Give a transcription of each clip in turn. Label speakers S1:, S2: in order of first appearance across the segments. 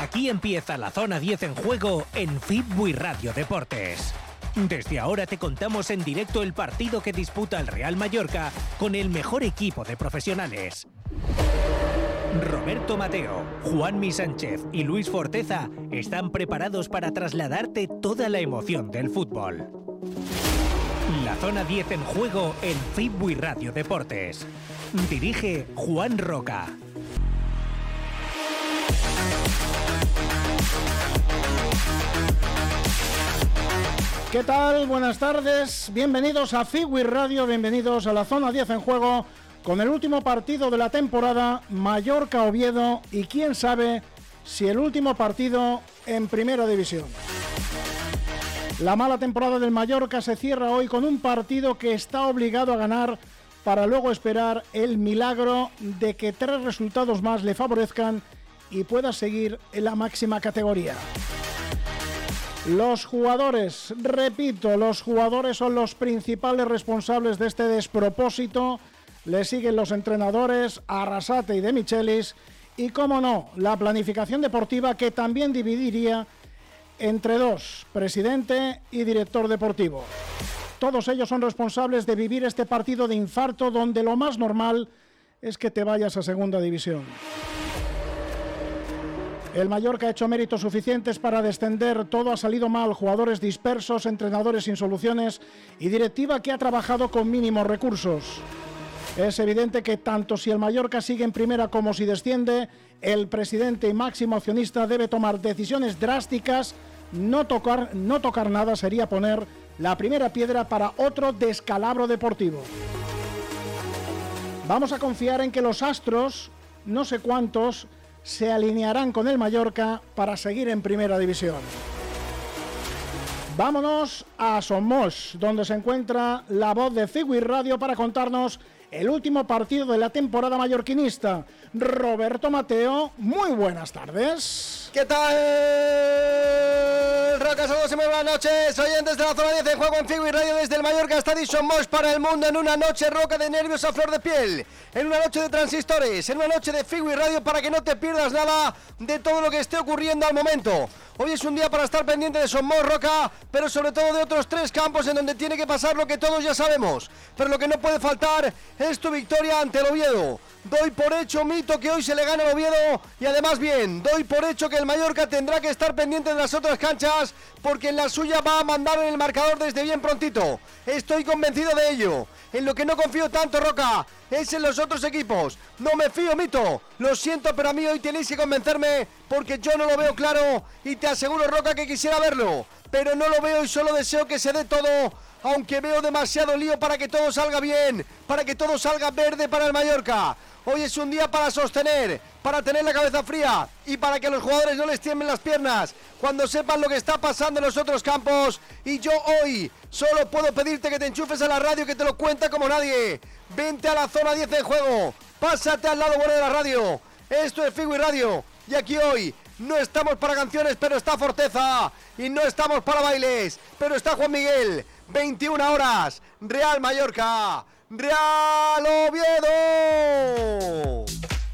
S1: Aquí empieza la zona 10 en juego en Fitbuy Radio Deportes. Desde ahora te contamos en directo el partido que disputa el Real Mallorca con el mejor equipo de profesionales. Roberto Mateo, Juanmi Sánchez y Luis Forteza están preparados para trasladarte toda la emoción del fútbol. La zona 10 en juego en Fitbuy Radio Deportes. Dirige Juan Roca.
S2: ¿Qué tal? Buenas tardes, bienvenidos a Fitbuy Radio, bienvenidos a la zona 10 en juego con el último partido de la temporada, Mallorca-Oviedo, y quién sabe si el último partido en Primera División. La mala temporada del Mallorca se cierra hoy con un partido que está obligado a ganar para luego esperar el milagro de que 3 resultados más le favorezcan y pueda seguir en la máxima categoría. Los jugadores, repito, los jugadores son los principales responsables de este despropósito. Le siguen los entrenadores Arrasate y De Michelis y, cómo no, la planificación deportiva, que también dividiría entre dos, presidente y director deportivo. Todos ellos son responsables de vivir este partido de infarto donde lo más normal es que te vayas a Segunda División. El Mallorca ha hecho méritos suficientes para descender, todo ha salido mal, jugadores dispersos, entrenadores sin soluciones y directiva que ha trabajado con mínimos recursos. Es evidente que tanto si el Mallorca sigue en primera como si desciende, el presidente y máximo accionista debe tomar decisiones drásticas. No tocar nada sería poner la primera piedra para otro descalabro deportivo. Vamos a confiar en que los astros, no sé cuántos, se alinearán con el Mallorca para seguir en Primera División. Vámonos a Somos, donde se encuentra la voz de Fitbuy Radio para contarnos el último partido de la temporada mallorquinista. Roberto Mateo, muy buenas tardes.
S3: ¿Qué tal? Roca, saludos y muy buenas noches, oyentes de la zona 10 en juego en Fitbuy Radio desde el Mallorca Stadium Somos para el mundo, en una noche, Roca, de nervios a flor de piel, en una noche de transistores, en una noche de Fitbuy Radio para que no te pierdas nada de todo lo que esté ocurriendo al momento. Hoy es un día para estar pendiente de Somos, Roca, pero sobre todo de otros 3 campos en donde tiene que pasar lo que todos ya sabemos, pero lo que no puede faltar es tu victoria ante el Oviedo. Doy por hecho, Mito, que hoy se le gana al Oviedo y además bien, doy por hecho que el Mallorca tendrá que estar pendiente de las otras canchas porque en la suya va a mandar en el marcador desde bien prontito. Estoy convencido de ello. En lo que no confío tanto, Roca, es en los otros equipos. No me fío, Mito. Lo siento, pero a mí hoy tenéis que convencerme porque yo no lo veo claro y te aseguro, Roca, que quisiera verlo. Pero no lo veo y solo deseo que se dé todo, aunque veo demasiado lío para que todo salga bien, para que todo salga verde para el Mallorca. Hoy es un día para sostener, para tener la cabeza fría y para que a los jugadores no les tiemblen las piernas cuando sepan lo que está pasando en los otros campos. Y yo hoy solo puedo pedirte que te enchufes a la radio, que te lo cuenta como nadie. Vente a la zona 10 en juego, pásate al lado bueno de la radio. Esto es Fitbuy Radio y aquí hoy no estamos para canciones, pero está Forteza, y no estamos para bailes, pero está Juan Miguel. 21 horas, Real Mallorca, Real Oviedo.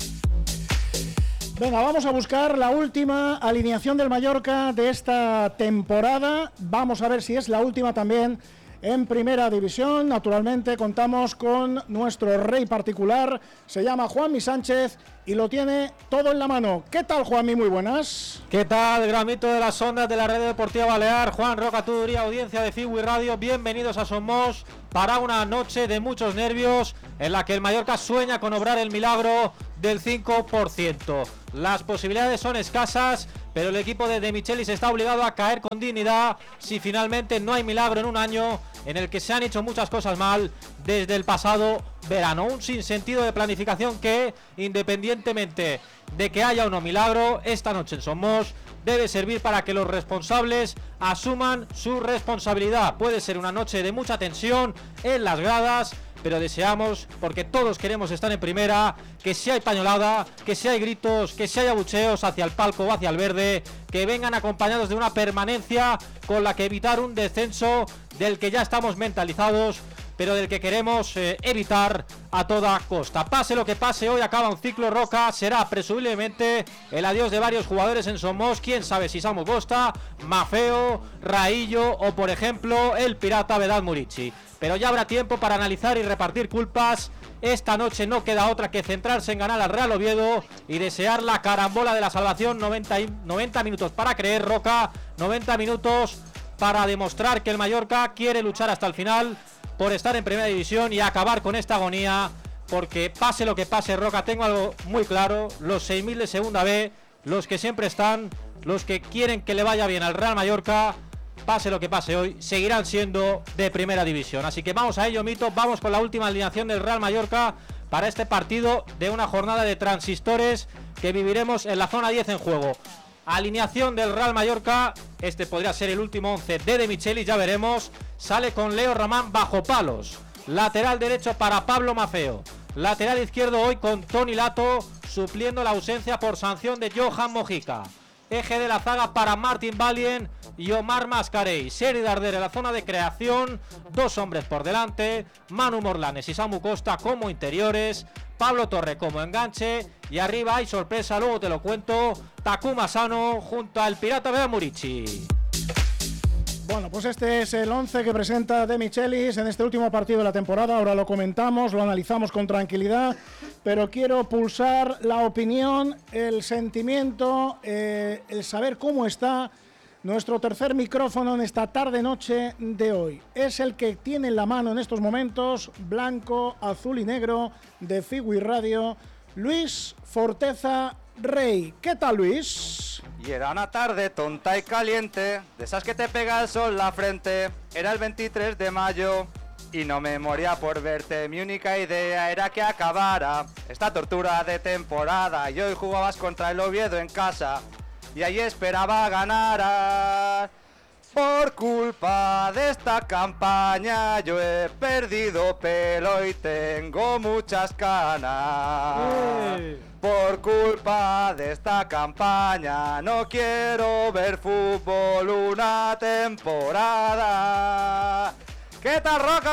S2: Venga, vamos a buscar la última alineación del Mallorca de esta temporada. Vamos a ver si es la última también en Primera División. Naturalmente contamos con nuestro rey particular, se llama Juanmi Sánchez y lo tiene todo en la mano. ¿Qué tal, Juanmi? Muy buenas.
S4: ¿Qué tal, gramito de las ondas de la Red Deportiva Balear? Juan Roca, Tuduría, audiencia de Fitbuy Radio, bienvenidos a Somos para una noche de muchos nervios en la que el Mallorca sueña con obrar el milagro del 5%. Las posibilidades son escasas, pero el equipo de De Michelis está obligado a caer con dignidad si finalmente no hay milagro en un año en el que se han hecho muchas cosas mal desde el pasado verano. Un sinsentido de planificación que, independientemente de que haya o no milagro, esta noche en Somos debe servir para que los responsables asuman su responsabilidad. Puede ser una noche de mucha tensión en las gradas, pero deseamos, porque todos queremos estar en primera, que si hay pañolada, que si hay gritos, que si hay abucheos hacia el palco o hacia el verde, que vengan acompañados de una permanencia con la que evitar un descenso del que ya estamos mentalizados pero del que queremos evitar a toda costa. Pase lo que pase, hoy acaba un ciclo, Roca. Será presumiblemente el adiós de varios jugadores en Somos. Quién sabe si Samu Costa, Maffeo, Raillo o, por ejemplo, el pirata Vedat Murici. Pero ya habrá tiempo para analizar y repartir culpas. Esta noche no queda otra que centrarse en ganar al Real Oviedo y desear la carambola de la salvación. 90 minutos para creer, Roca. 90 minutos para demostrar que el Mallorca quiere luchar hasta el final por estar en primera división y acabar con esta agonía, porque pase lo que pase, Roca, tengo algo muy claro: los 6.000 de segunda B, los que siempre están, los que quieren que le vaya bien al Real Mallorca, pase lo que pase hoy, seguirán siendo de primera división. Así que vamos a ello, Mito, vamos con la última alineación del Real Mallorca para este partido de una jornada de transistores que viviremos en la zona 10 en juego. Alineación del Real Mallorca, este podría ser el último 11 de Michelis, ya veremos. Sale con Leo Román bajo palos, lateral derecho para Pablo Maffeo, lateral izquierdo hoy con Toni Lato, supliendo la ausencia por sanción de Johan Mojica. Eje de la zaga para Martin Valien y Omar Mascarell. Seri Darder en la zona de creación, dos hombres por delante, Manu Morlanes y Samu Costa como interiores, Pablo Torre como enganche, y arriba hay sorpresa, luego te lo cuento, Takuma Sano junto al pirata Vedat Murici.
S2: Bueno, pues este es el 11 que presenta De Michelis en este último partido de la temporada. Ahora lo comentamos, lo analizamos con tranquilidad, pero quiero pulsar la opinión, el sentimiento, el saber cómo está nuestro tercer micrófono en esta tarde-noche de hoy. Es el que tiene en la mano en estos momentos, blanco, azul y negro, de Figui Radio, Luis Forteza Rey. ¿Qué tal, Luis?
S5: Y era una tarde tonta y caliente, de esas que te pega el sol en la frente. Era el 23 de mayo y no me moría por verte. Mi única idea era que acabara esta tortura de temporada. Y hoy jugabas contra el Oviedo en casa y ahí esperaba ganar. Por culpa de esta campaña yo he perdido pelo y tengo muchas canas. Por culpa de esta campaña no quiero ver fútbol una temporada. ¿Qué tal, Roca?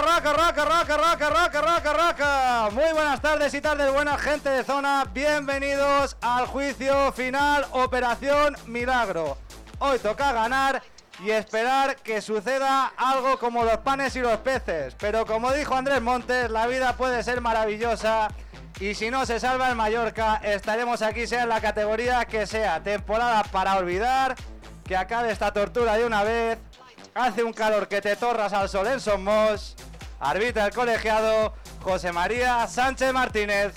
S5: Muy buenas tardes y tardes, buena gente de zona. Bienvenidos al juicio final, Operación Milagro. Hoy toca ganar y esperar que suceda algo como los panes y los peces. Pero como dijo Andrés Montes, la vida puede ser maravillosa. Y si no se salva el Mallorca, estaremos aquí sea en la categoría que sea. Temporada para olvidar, que acabe esta tortura de una vez. Hace un calor que te torras al sol en Somos. Arbitra el colegiado José María Sánchez Martínez.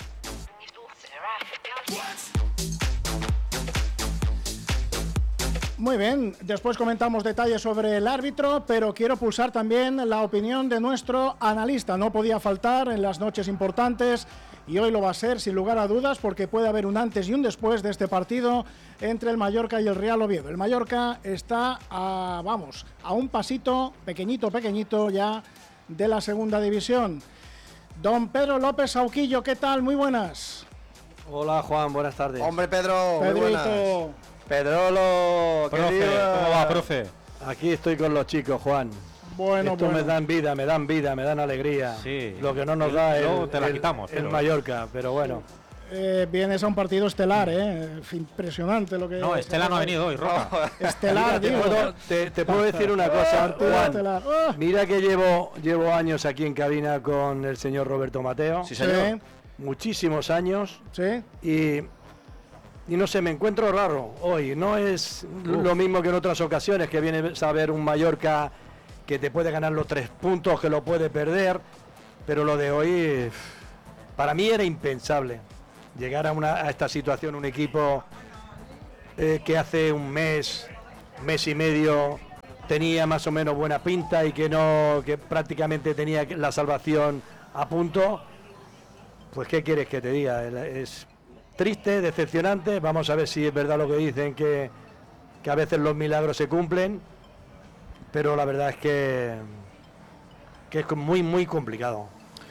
S2: Muy bien, después comentamos detalles sobre el árbitro, pero quiero pulsar también la opinión de nuestro analista. No podía faltar en las noches importantes y hoy lo va a ser sin lugar a dudas, porque puede haber un antes y un después de este partido entre el Mallorca y el Real Oviedo. El Mallorca está a un pasito pequeñito ya de la segunda división. Don Pedro López Sauquillo, ¿qué tal? Muy buenas.
S6: Hola, Juan, buenas tardes.
S3: Hombre, Pedro, muy buenas.
S5: Pedrolo,
S4: Profe, ¿cómo va, profe?
S6: Aquí estoy con los chicos, Juan.
S2: Bueno.
S6: Me dan vida, me dan alegría.
S4: Sí.
S6: Lo que no nos da el Mallorca, pero bueno.
S2: Vienes a un partido estelar, impresionante lo que...
S4: No, Estela no ha venido hoy, Roca.
S2: Estelar, digo.
S6: Te puedo decir una cosa, Juan.
S2: Estelar.
S6: Mira que llevo años aquí en cabina con el señor Roberto Mateo.
S3: Sí, señor.
S6: Muchísimos años.
S2: Sí.
S6: Y no sé, me encuentro raro hoy. No es lo mismo que en otras ocasiones, que vienes a ver un Mallorca que te puede ganar los 3 puntos, que lo puede perder. Pero lo de hoy, para mí era impensable llegar a esta situación. Un equipo que hace un mes y medio tenía más o menos buena pinta y que prácticamente tenía la salvación a punto. Pues ¿qué quieres que te diga? Es triste, decepcionante. Vamos a ver si es verdad lo que dicen, que a veces los milagros se cumplen, pero la verdad es que es muy complicado.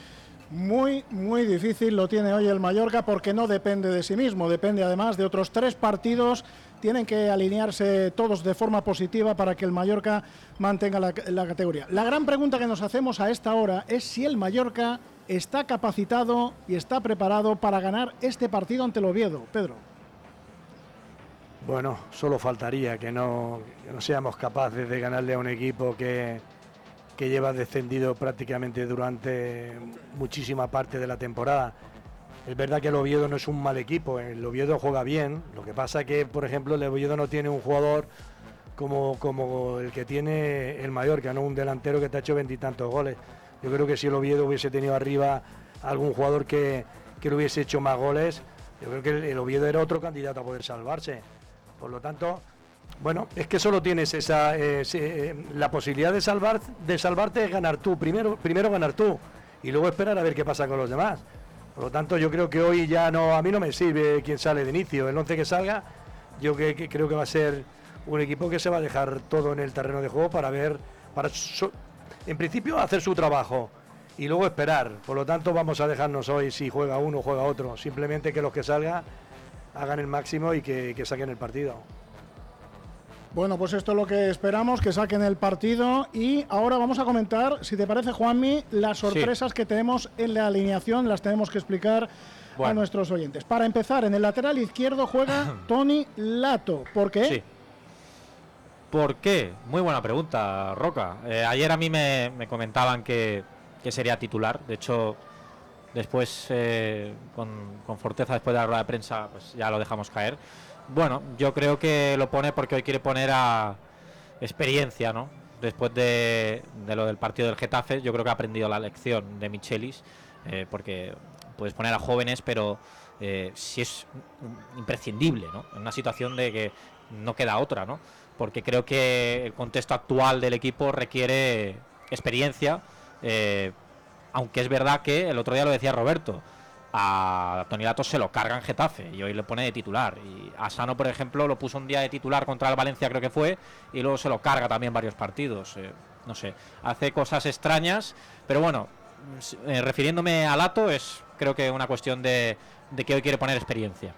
S2: Muy, muy difícil lo tiene hoy el Mallorca porque no depende de sí mismo, depende además de otros 3 partidos. Tienen que alinearse todos de forma positiva para que el Mallorca mantenga la categoría. La gran pregunta que nos hacemos a esta hora es si el Mallorca está capacitado y está preparado para ganar este partido ante el Oviedo. Pedro.
S6: Bueno, solo faltaría que no seamos capaces de ganarle a un equipo que lleva descendido prácticamente durante muchísima parte de la temporada. Es verdad que el Oviedo no es un mal equipo, el Oviedo juega bien, lo que pasa que, por ejemplo, el Oviedo no tiene un jugador como el que tiene el Mallorca, ¿no? Un delantero que te ha hecho 20 y tantos goles. Yo creo que si el Oviedo hubiese tenido arriba algún jugador que le hubiese hecho más goles, yo creo que el Oviedo era otro candidato a poder salvarse. Por lo tanto, bueno, es que solo tienes la posibilidad de salvarte es ganar tú, primero ganar tú y luego esperar a ver qué pasa con los demás. Por lo tanto, yo creo que hoy ya no, a mí no me sirve quién sale de inicio. El 11 que salga, yo que creo que va a ser un equipo que se va a dejar todo en el terreno de juego en principio hacer su trabajo y luego esperar. Por lo tanto, vamos a dejarnos hoy si juega uno o juega otro. Simplemente que los que salgan hagan el máximo y que saquen el partido.
S2: Bueno, pues esto es lo que esperamos, que saquen el partido. Y ahora vamos a comentar, si te parece, Juanmi, las sorpresas que tenemos en la alineación. Las tenemos que explicar a nuestros oyentes. Para empezar, en el lateral izquierdo juega Toni Lato. ¿Por qué?
S4: Sí. ¿Por qué? Muy buena pregunta, Roca. Ayer a mí me comentaban que sería titular. De hecho, después con Forteza, después de la rueda de prensa, pues ya lo dejamos caer. Bueno, yo creo que lo pone porque hoy quiere poner a experiencia, ¿no? Después de lo del partido del Getafe, yo creo que ha aprendido la lección de Michelis, porque puedes poner a jóvenes, pero sí es imprescindible, ¿no? En una situación de que no queda otra, ¿no? Porque creo que el contexto actual del equipo requiere experiencia, aunque es verdad que el otro día lo decía Roberto, a Toni Lato se lo carga en Getafe y hoy le pone de titular, y a Sano, por ejemplo, lo puso un día de titular contra el Valencia, creo que fue, y luego se lo carga también varios partidos. No sé, hace cosas extrañas, pero bueno, refiriéndome a Lato, es creo que una cuestión de que hoy quiere poner experiencia.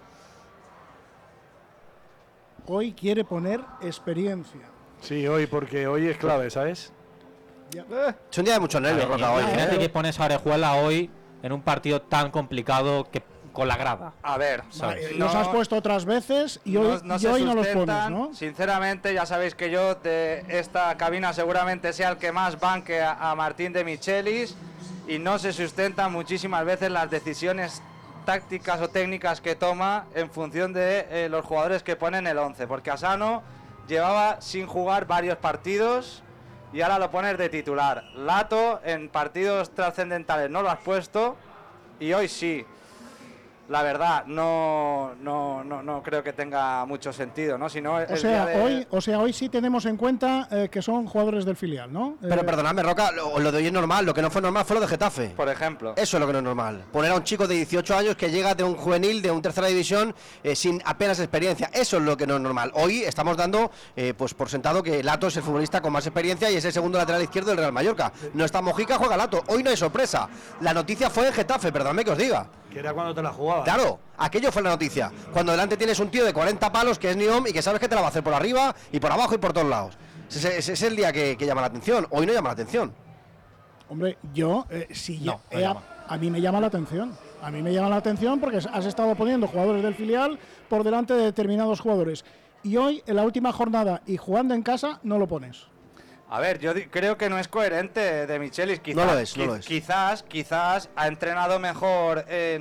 S2: Hoy quiere poner experiencia.
S6: Sí, hoy, porque hoy es clave, ¿sabes?
S3: Es un día de muchos nervios, Roca, hoy.
S4: Imagínate que pones a Orejuela hoy en un partido tan complicado que con la grada.
S5: A ver,
S2: Los has puesto otras veces y hoy no los pones, ¿no?
S5: Sinceramente, ya sabéis que yo de esta cabina seguramente sea el que más banque a Martín de Michelis, y no se sustentan muchísimas veces las decisiones tácticas o técnicas que toma en función de los jugadores que ponen el 11, porque Asano llevaba sin jugar varios partidos y ahora lo pones de titular. Lato en partidos trascendentales no lo has puesto y hoy sí. La verdad, no creo que tenga mucho sentido, ¿no? Si no,
S2: hoy sí tenemos en cuenta que son jugadores del filial, ¿no?
S3: Pero perdonadme, Roca, lo de hoy es normal. Lo que no fue normal fue lo de Getafe.
S5: Por ejemplo.
S3: Eso es lo que no es normal. Poner a un chico de 18 años que llega de un juvenil, de un tercera división, sin apenas experiencia. Eso es lo que no es normal. Hoy estamos dando pues por sentado que Lato es el futbolista con más experiencia y es el segundo lateral izquierdo del Real Mallorca. No está Mojica, juega Lato. Hoy no hay sorpresa. La noticia fue en Getafe, perdónme que os diga.
S6: Que era cuando te la jugabas.
S3: Claro, aquello fue la noticia. Cuando delante tienes un tío de 40 palos que es Niom y que sabes que te la va a hacer por arriba y por abajo y por todos lados. Ese es el día que llama la atención. Hoy no llama la atención.
S2: Hombre, a mí me llama la atención. A mí me llama la atención porque has estado poniendo jugadores del filial por delante de determinados jugadores. Y hoy, en la última jornada y jugando en casa, no lo pones.
S5: A ver, yo creo que no es coherente de Michelis. Quizás,
S3: no lo es.
S5: Quizás ha entrenado mejor que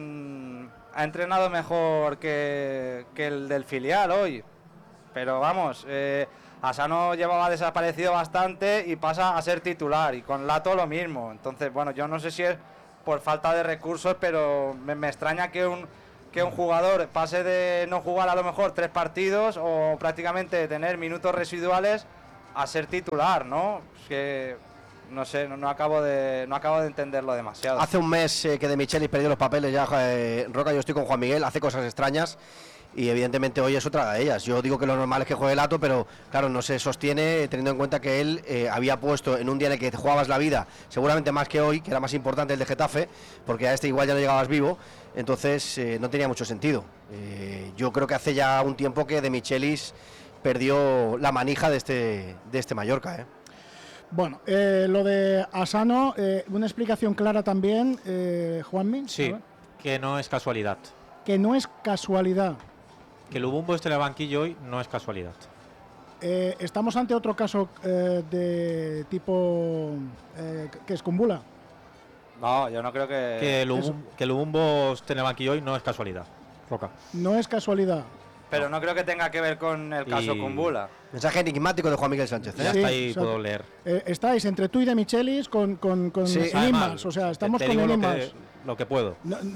S5: el del filial hoy. Pero vamos, Asano llevaba desaparecido bastante y pasa a ser titular. Y con Lato lo mismo. Entonces, bueno, yo no sé si es por falta de recursos, pero me extraña que un jugador pase de no jugar a lo mejor 3 partidos o prácticamente tener minutos residuales a ser titular, ¿no? Es que no sé, no acabo de entenderlo demasiado.
S3: Hace un mes que de Michelis perdió los papeles ya, Roca, yo estoy con Juan Miguel, hace cosas extrañas y evidentemente hoy es otra de ellas. Yo digo que lo normal es que juegue Lato, pero claro, no se sostiene teniendo en cuenta que él había puesto en un día en el que jugabas la vida, seguramente más que hoy, que era más importante el de Getafe, porque a este igual ya no llegabas vivo, entonces no tenía mucho sentido. Yo creo que hace ya un tiempo que De Michelis perdió la manija de este Mallorca.
S2: Bueno, lo de Asano, una explicación clara también, Juanmi.
S4: Sí, que no es casualidad.
S2: Que no es casualidad.
S4: Que Lubumbo esté en el banquillo hoy no es casualidad.
S2: ¿Estamos ante otro caso de tipo que es Kumbula?
S5: No, yo no creo
S4: Que Lubumbo esté en el banquillo hoy no es casualidad, Roca.
S2: No es casualidad.
S5: Pero no creo que tenga que ver con el caso Kumbula.
S3: Mensaje enigmático de Juan Miguel Sánchez.
S4: Ya está ahí, puedo leer.
S2: Estáis entre tú y De Michelis con enigmas, o sea, estamos con enigmas.
S4: Lo que puedo.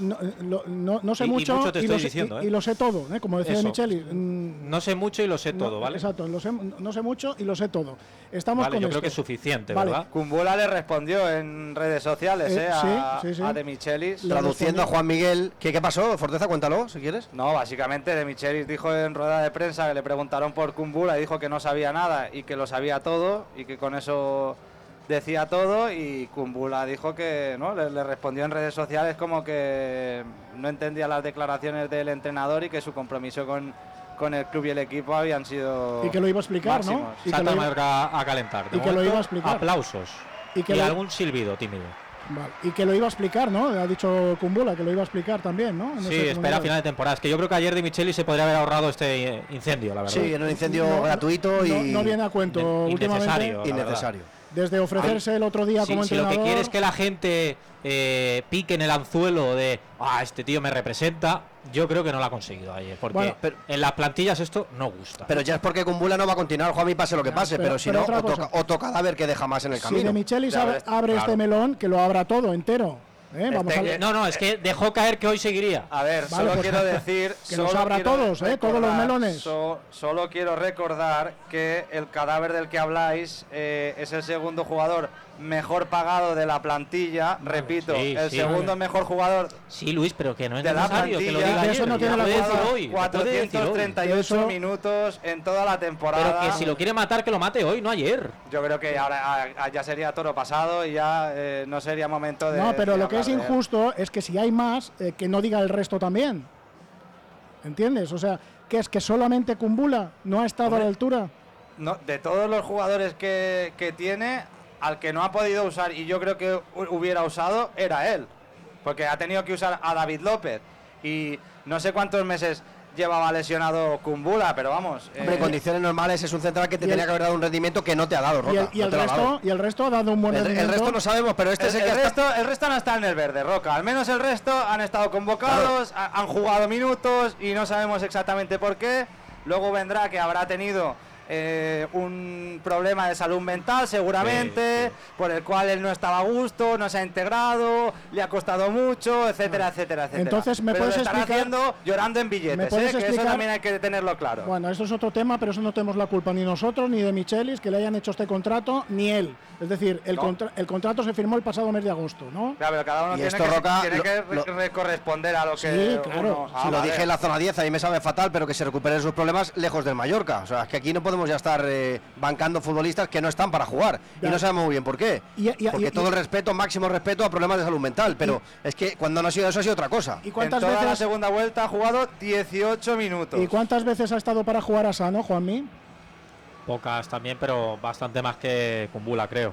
S2: No sé mucho,
S4: mucho te estoy diciendo,
S2: y lo sé todo, como decía De Michelis.
S4: No sé mucho y lo sé todo, ¿vale?
S2: Exacto, no sé mucho y lo sé todo. Estamos
S4: vale,
S2: con
S4: yo
S2: esto.
S4: creo que es suficiente,
S2: vale.
S4: ¿verdad?
S5: Kumbula le respondió en redes sociales
S2: sí.
S5: a De Michelis.
S3: Traduciendo a Juan Miguel, ¿qué pasó? Forteza, cuéntalo, si quieres.
S5: No, básicamente De Michelis dijo en rueda de prensa que le preguntaron por Kumbula y dijo que no sabía nada y que lo sabía todo y que con eso decía todo, y Kumbula dijo que no, le respondió en redes sociales como que no entendía las declaraciones del entrenador y que su compromiso con el club y el equipo habían sido
S2: y que lo iba a explicar,
S5: máximos.
S2: ¿no? Y
S4: Salta Mallorca a calentar.
S2: Y que lo iba a explicar.
S4: Aplausos. Y algún silbido tímido.
S2: Vale. Y que lo iba a explicar, ¿no? Ha dicho Kumbula que lo iba a explicar también, ¿no?
S4: Sí, espera a final de temporada. Es que yo creo que ayer De Michelis se podría haber ahorrado este incendio, la verdad.
S3: Sí, era un incendio gratuito y
S2: no viene a cuento últimamente.
S3: Innecesario.
S2: Desde ofrecerse el otro día como entrenador.
S4: Si lo que quiere es que la gente pique en el anzuelo de este tío me representa, yo creo que no lo ha conseguido ayer, porque en las plantillas esto no gusta.
S3: Pero ya es porque Kumbula no va a continuar, Juanmi, pase lo que pase, pero si no, otro cadáver que deja más en el camino.
S2: Si De Michelis abre este melón, que lo abra todo entero.
S4: Es que dejó caer que hoy seguiría.
S5: A ver,
S2: vale,
S5: solo quiero decir
S2: que los abra todos, todos los melones.
S5: Solo quiero recordar que el cadáver del que habláis es el segundo jugador mejor pagado de la plantilla, repito, segundo mejor jugador.
S4: Sí, Luis, pero que no es
S5: de
S4: necesario que lo diga ayer.
S2: Eso no tiene la
S4: hoy.
S5: 438 minutos en toda la temporada.
S4: Pero que si lo quiere matar, que lo mate hoy, no ayer.
S5: Yo creo que ahora ya sería toro pasado y ya no sería momento de.
S2: No, pero lo que es injusto es que si hay más, que no diga el resto también. ¿Entiendes? O sea, que es que solamente Kumbula no ha estado a la altura.
S5: No, de todos los jugadores que tiene, al que no ha podido usar, y yo creo que hubiera usado, era él. Porque ha tenido que usar a David López. Y no sé cuántos meses llevaba lesionado Kumbula, pero vamos.
S3: Hombre, en condiciones normales es un central que te tenía que haber dado un rendimiento que no te ha dado, Roca.
S2: Y el resto ha dado un buen rendimiento.
S3: El resto no sabemos, pero este es el que
S5: el resto no está en el verde, Roca. Al menos el resto han estado convocados, han jugado minutos y no sabemos exactamente por qué. Luego vendrá que habrá tenido un problema de salud mental seguramente, por el cual él no estaba a gusto, no se ha integrado, le ha costado mucho, etcétera, etcétera.
S2: Entonces me puedes explicar,
S5: haciendo llorando en billetes, que eso también hay que tenerlo claro.
S2: Bueno, esto es otro tema, pero eso no tenemos la culpa ni nosotros, ni de Michelis, que le hayan hecho este contrato, ni él. Es decir, el contrato se firmó el pasado mes de agosto, ¿no?
S5: Claro, pero cada uno tiene que corresponder a lo que.
S2: Sí, claro.
S3: Si lo dije en la zona 10, a mí me sabe fatal, pero que se recuperen sus problemas lejos del Mallorca. O sea, es que aquí no podemos ya estar bancando futbolistas que no están para jugar. Y no sabemos muy bien por qué. Porque todo el respeto, máximo respeto a problemas de salud mental. Pero es que cuando no ha sido eso, ha sido otra cosa.
S2: ¿Y cuántas
S5: en toda
S2: veces
S5: la segunda vuelta ha jugado 18 minutos.
S2: ¿Y cuántas veces ha estado para jugar a Sano, Juanmi?
S4: Pocas también, pero bastante más que Kumbula, creo.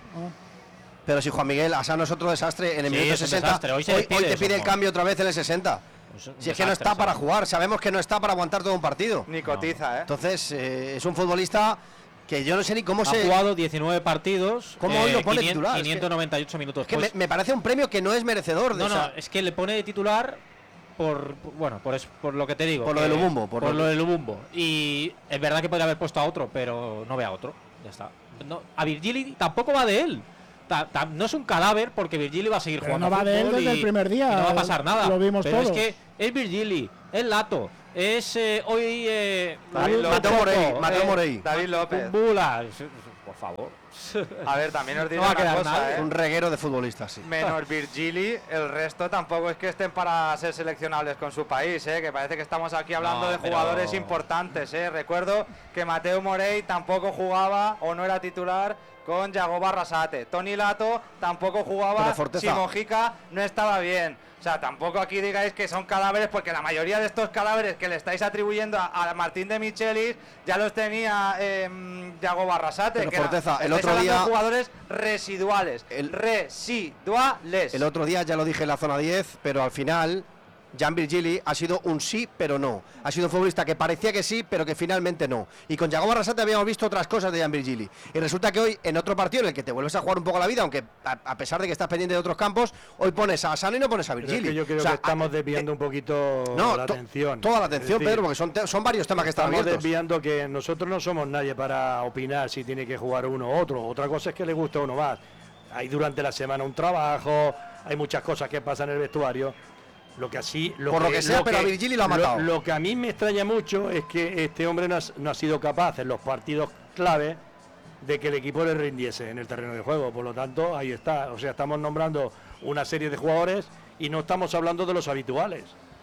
S3: Pero si Juan Miguel Asano es otro desastre en el minuto 60,
S4: hoy
S3: te pide el cambio otra vez en el 60. Si es que no está para jugar, sabemos que no está para aguantar todo un partido.
S5: Ni cotiza,
S3: Entonces, es un futbolista que yo no sé ni cómo
S4: ha jugado 19 partidos.
S3: ¿Cómo hoy lo pone titular?
S4: 598 minutos.
S3: Es que me parece un premio que no es merecedor de
S4: es que le pone de titular por lo que te digo.
S3: Por lo del Lubumbo.
S4: Por lo del Lubumbo. Y es verdad que podría haber puesto a otro, pero no ve a otro. Ya está. No, a Virgili tampoco va de él. No es un cadáver porque Virgili va a seguir jugando.
S2: No va de él desde el primer día.
S4: Y no va a pasar nada.
S2: Lo vimos
S4: pero
S2: todos.
S4: Es que es Virgili, es Lato, es hoy
S3: Mateo Morey,
S5: David López.
S4: Kumbula. Por favor.
S5: A ver, también os digo
S4: No va a
S5: una
S4: quedar
S5: cosa,
S4: nadie.
S3: Un reguero de futbolistas, sí.
S5: Menos Virgili, el resto tampoco es que estén para ser seleccionables con su país, que parece que estamos aquí hablando
S4: No,
S5: de
S4: pero-
S5: jugadores importantes. Recuerdo que Mateu Morey tampoco jugaba o no era titular con Yago Barrasate. Toni Lato tampoco jugaba
S3: Pero Forteza.
S5: si Mojica no estaba bien. O sea, tampoco aquí digáis que son cadáveres, porque la mayoría de estos cadáveres que le estáis atribuyendo a Martín de Michelis ya los tenía Yago Barrasate.
S3: Pero
S5: que
S3: Forteza, el
S5: estáis
S3: otro
S5: hablando
S3: día-
S5: de jugadores residuales. Residuales.
S3: El otro día ya lo dije en la zona 10, pero al final Jan Virgili ha sido un sí, pero no. Ha sido un futbolista que parecía que sí, pero que finalmente no. Y con Yago Barrasate habíamos visto otras cosas de Jan Virgili. Y resulta que hoy, en otro partido en el que te vuelves a jugar un poco la vida, aunque a pesar de que estás pendiente de otros campos, hoy pones a Asano y no pones a
S6: Pero es
S3: Virgili.
S6: que yo creo
S3: O sea,
S6: que estamos desviando un poquito la atención.
S3: Toda la atención,
S6: Es decir,
S3: Pedro, porque son varios temas que están
S6: estamos
S3: abiertos.
S6: desviando, que nosotros no somos nadie para opinar si tiene que jugar uno u otro. Otra cosa es que le guste a uno más. Hay durante la semana un trabajo, hay muchas cosas que pasan en el vestuario. Lo que así,
S3: Por lo que sea, pero a Virgili lo ha matado.
S6: Lo que a mí me extraña mucho es que este hombre no ha sido capaz en los partidos clave de que el equipo le rindiese en el terreno de juego. Por lo tanto, ahí está. O sea, estamos nombrando una serie de jugadores y no estamos hablando de los habituales.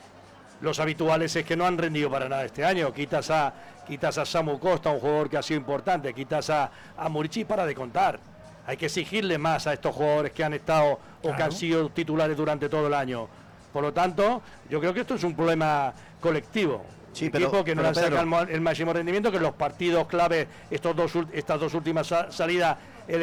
S6: Los habituales es que no han rendido para nada este año. Quitas a Samu Costa, un jugador que ha sido importante. Quitas a Murici, para de contar. Hay que exigirle más a estos jugadores que han estado o que han sido titulares durante todo el año. Por lo tanto, yo creo que esto es un problema colectivo.
S3: Sí,
S6: Un
S3: pero-
S6: equipo que no
S3: pero,
S6: le saca
S3: Pedro,
S6: el máximo rendimiento, que en los partidos clave, estas dos últimas salidas,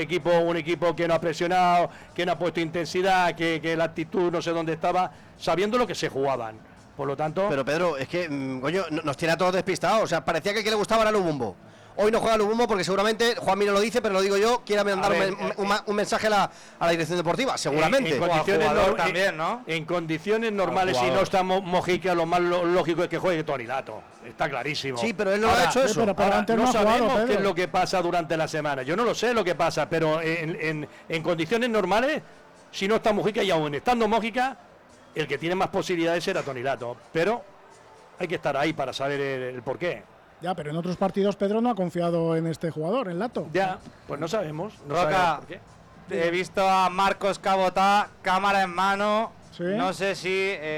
S6: un equipo que no ha presionado, que no ha puesto intensidad, que la actitud no sé dónde estaba, sabiendo lo que se jugaban. Por lo tanto,
S3: Pero Pedro, es que, coño, nos tiene a todos despistados. O sea, parecía que el que le gustaba era Lubumbo. Hoy no juega Lubumbo porque seguramente, Juan Mino lo dice, pero lo digo yo, quiere mandar un mensaje a la dirección deportiva, seguramente.
S6: En condiciones,
S5: jugador también, ¿no?
S6: En condiciones normales, si no está Mojica, lo más lógico es que juegue Toni Lato. Está clarísimo.
S3: Sí, pero él no ha hecho eso.
S2: pero por
S6: Ahora,
S2: antes
S6: no
S2: no ha jugado,
S6: sabemos qué
S2: Pedro.
S6: es lo que pasa durante la semana. Yo no lo sé lo que pasa, pero en condiciones normales, si no está Mojica, y aún estando Mojica, el que tiene más posibilidades era Toni Lato. Pero hay que estar ahí para saber el porqué.
S2: Ya, pero en otros partidos Pedro no ha confiado en este jugador, en Lato.
S6: Ya, pues no sabemos. No
S5: Roca,
S6: sabemos por qué.
S5: he visto a Marcos Cabotá, cámara en mano.
S2: Sí.
S5: No sé si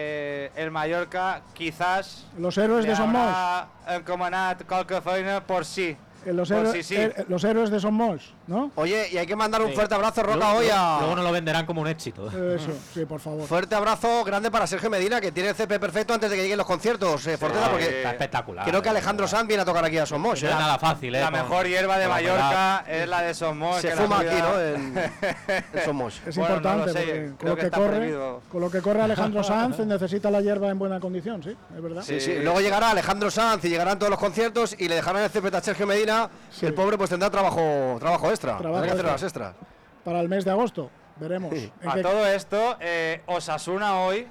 S5: el Mallorca quizás
S2: Los héroes de Son
S5: habrá encomanat qualque feina por sí.
S2: Los,
S5: Por
S2: héroes,
S5: si sí.
S2: los héroes de Son Moix, ¿no?
S3: Oye, y hay que mandar un
S4: Sí.
S3: fuerte abrazo, Roca,
S4: Luego-
S3: hoy a...
S4: Luego no lo venderán como un éxito.
S2: Eso, sí, por favor.
S3: Fuerte abrazo grande para Sergio Medina, que tiene el CP perfecto antes de que lleguen los conciertos, Forteza, porque
S4: Está espectacular.
S3: creo que Alejandro Sanz viene a tocar aquí a Somos.
S4: No es nada fácil,
S5: La
S4: con-
S5: mejor hierba de
S4: con la
S5: Mallorca es la de Somos.
S3: Se
S5: que la
S3: fuma aquí,
S5: cuida-
S3: ¿no? En Somos.
S2: Es
S5: Bueno, no
S2: importante
S5: lo sé,
S2: porque
S5: creo
S2: con lo
S5: que
S2: que
S5: está
S2: corre,
S5: prohibido.
S2: con lo que corre Alejandro Sanz necesita la hierba en buena condición, sí, es verdad.
S3: Sí, sí. Luego llegará Alejandro Sanz y llegarán todos los conciertos y le dejarán el CP a Sergio Medina.
S2: Sí.
S3: Y el pobre pues tendrá trabajo extra.
S2: Trabajo
S3: Hay que hacer
S2: extra.
S3: horas extras.
S2: Para el mes de agosto, veremos.
S3: Sí.
S2: en
S5: A
S2: qué-
S5: todo esto, Osasuna hoy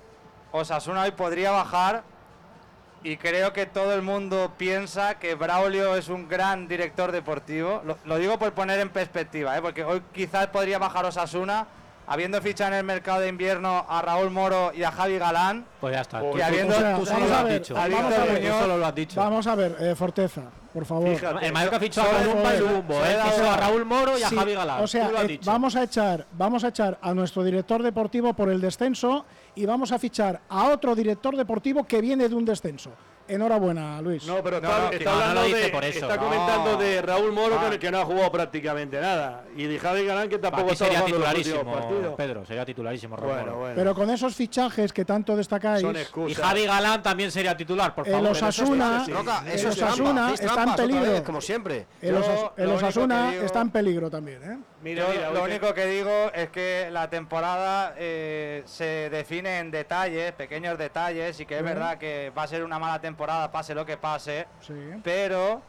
S5: podría bajar y creo que todo el mundo piensa que Braulio es un gran director deportivo. Lo digo por poner en perspectiva, porque hoy quizás podría bajar Osasuna habiendo fichado en el mercado de invierno a Raúl Moro y a Javi Galán.
S4: Pues ya está.
S5: Y
S4: Tú-
S5: habiendo-
S2: o sea,
S4: tú solo
S2: vamos
S4: lo
S2: a
S4: has
S2: ver,
S4: dicho.
S2: vamos
S5: Víctor
S2: a ver,
S5: Muñoz,
S4: Tú solo lo has dicho.
S2: Vamos a ver, Forteza, por favor.
S6: Fíjate.
S4: El Mallorca fichó a
S2: Solo
S4: Columba y
S2: joder.
S4: Lubumbo.
S5: Solo
S4: Él fichó a Raúl Moro y a
S2: Sí,
S4: Javi Galán.
S2: o sea,
S4: Tú lo has dicho.
S2: vamos a echar a nuestro director deportivo por el descenso y vamos a fichar a otro director deportivo que viene de un descenso. Enhorabuena, Luis.
S6: No, pero
S5: No,
S6: está,
S5: no,
S6: está
S4: no, no
S6: hablando
S4: lo dice
S6: de,
S4: por eso.
S6: está
S4: No.
S6: comentando de Raúl Moro,
S5: Ah.
S6: que no ha jugado prácticamente nada. Y de Javi Galán, que tampoco
S4: Aquí
S6: está
S4: sería
S6: jugando los últimos
S4: titularísimo,
S6: partidos.
S4: Pedro. Sería titularísimo, Raúl
S6: Bueno,
S4: Moro.
S6: bueno.
S2: Pero con esos fichajes que tanto destacáis,
S6: Son
S4: Y
S6: excusas.
S4: Javi Galán también sería titular, por
S2: el
S4: favor.
S2: Osasuna,
S6: Sí.
S3: Roca,
S2: el
S3: eso es
S2: Osasuna
S3: trampa, hacéis
S2: está en
S3: trampas otra
S2: peligro.
S3: vez, como siempre.
S2: El
S5: Yo,
S2: Osasuna
S5: lo único que digo-
S2: está en peligro también, ¿eh?
S6: Mira,
S5: Yo
S6: mira,
S5: lo
S6: oye,
S5: único que digo es que la temporada se define en detalles, pequeños detalles, y que es verdad que va a ser una mala temporada, pase lo que pase,
S2: Sí.
S5: pero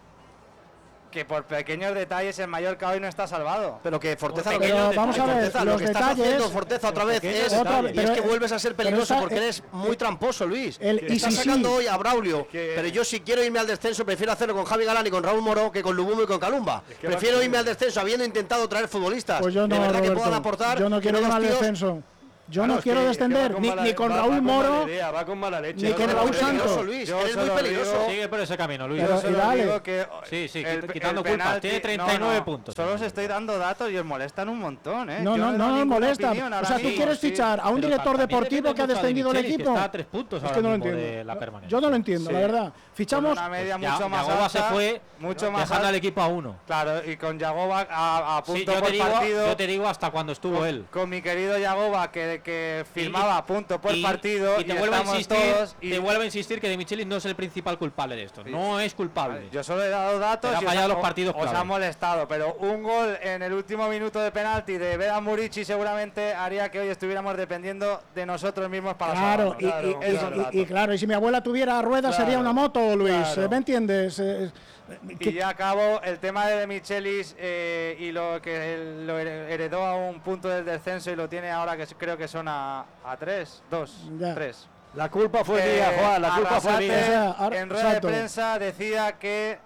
S5: que por pequeños detalles el Mallorca hoy no está salvado.
S3: Pero que Forteza,
S2: Pero
S3: lo que,
S2: vamos a ver,
S3: Forteza, lo
S2: los
S3: que estás
S2: detalles-
S3: haciendo, Forteza, otra vez es,
S2: Otra vez,
S3: y es
S2: pero-
S3: que vuelves a ser
S2: pero
S3: peligroso
S2: esa-
S3: porque eres muy tramposo, Luis.
S2: el
S3: Estás
S2: y si
S3: sacando
S2: sí.
S3: hoy a Braulio,
S6: que-
S3: pero yo si quiero irme al descenso prefiero hacerlo con Javi Galán y con Raúl Moro que con Lubumbo y con Calumba.
S6: que
S3: Prefiero
S6: va-
S3: irme al descenso habiendo intentado traer futbolistas
S2: Pues yo no,
S3: de verdad que
S2: Roberto,
S3: puedan aportar.
S2: yo no quiero
S3: que
S2: ir
S3: los
S2: al
S3: tíos-
S2: descenso. Yo no quiero descender ni con Raúl Moro,
S6: va con mala leche.
S2: ni con Raúl Santos.
S3: Luis,
S5: Yo
S3: eres
S5: se
S3: muy
S5: lo
S3: peligroso.
S5: digo.
S4: Sigue por ese camino, Luis.
S2: Pero-
S5: Yo solo
S2: dale.
S5: digo que
S4: Sí,
S5: el
S4: quitando
S5: el
S4: culpas.
S5: penalti-
S4: Tiene 39
S5: no,
S4: puntos.
S5: Solo os estoy dando datos y os molestan un montón, ¿eh?
S2: No,
S5: Yo
S2: no,
S5: doy
S2: no nos
S5: ninguna
S2: molesta.
S5: opinión
S2: O
S5: ahora
S2: sea, tú
S5: mismo,
S2: quieres
S5: sí.
S2: fichar a un
S4: Pero
S2: director
S4: también
S2: deportivo
S4: depende
S2: que ha
S4: mucho de
S2: descendido el
S4: Michelis, que
S2: equipo.
S4: está a 3 puntos
S2: Es
S4: ahora
S2: que no lo
S4: mismo
S2: entiendo.
S4: de la permanencia.
S2: Yo no lo entiendo,
S5: Sí.
S2: la verdad.
S5: Con
S2: Fichamos.
S5: una media mucho más
S4: Yagoba
S5: alta,
S4: se fue
S5: mucho más
S4: dejando al
S5: alta.
S4: equipo a 1.
S5: Claro, y con Yagoba a
S4: Sí,
S5: punto
S4: yo
S5: por partido.
S4: yo te digo hasta cuando estuvo él.
S5: Con mi querido Yagoba que firmaba punto por partido
S4: y te vuelvo a
S5: estamos
S4: insistir,
S5: todos y
S4: te vuelvo a insistir que De Michelis no es el principal culpable de esto. No es culpable.
S5: yo solo he dado datos
S4: Pero ha
S5: y os
S4: fallado
S5: ha-
S4: los partidos
S5: os
S4: clave.
S5: ha molestado, pero un gol en el último minuto de penalti de Vedan Murici seguramente haría que hoy estuviéramos dependiendo de nosotros mismos para
S2: Claro,
S5: salvarnos. Eso es el dato.
S2: y claro, y si mi abuela tuviera ruedas
S5: Claro,
S2: sería una moto, Luis.
S5: claro.
S2: ¿Me entiendes?
S5: Y ya acabo el tema de Michelis y lo que él lo heredó a un punto del descenso y lo tiene ahora que creo que son a 2,
S2: Ya.
S5: 3.
S6: La culpa fue mía, Juan, la culpa fue
S5: Arrasate,
S6: mía.
S2: O sea, ahora-
S5: en rueda de
S2: exacto.
S5: prensa decía que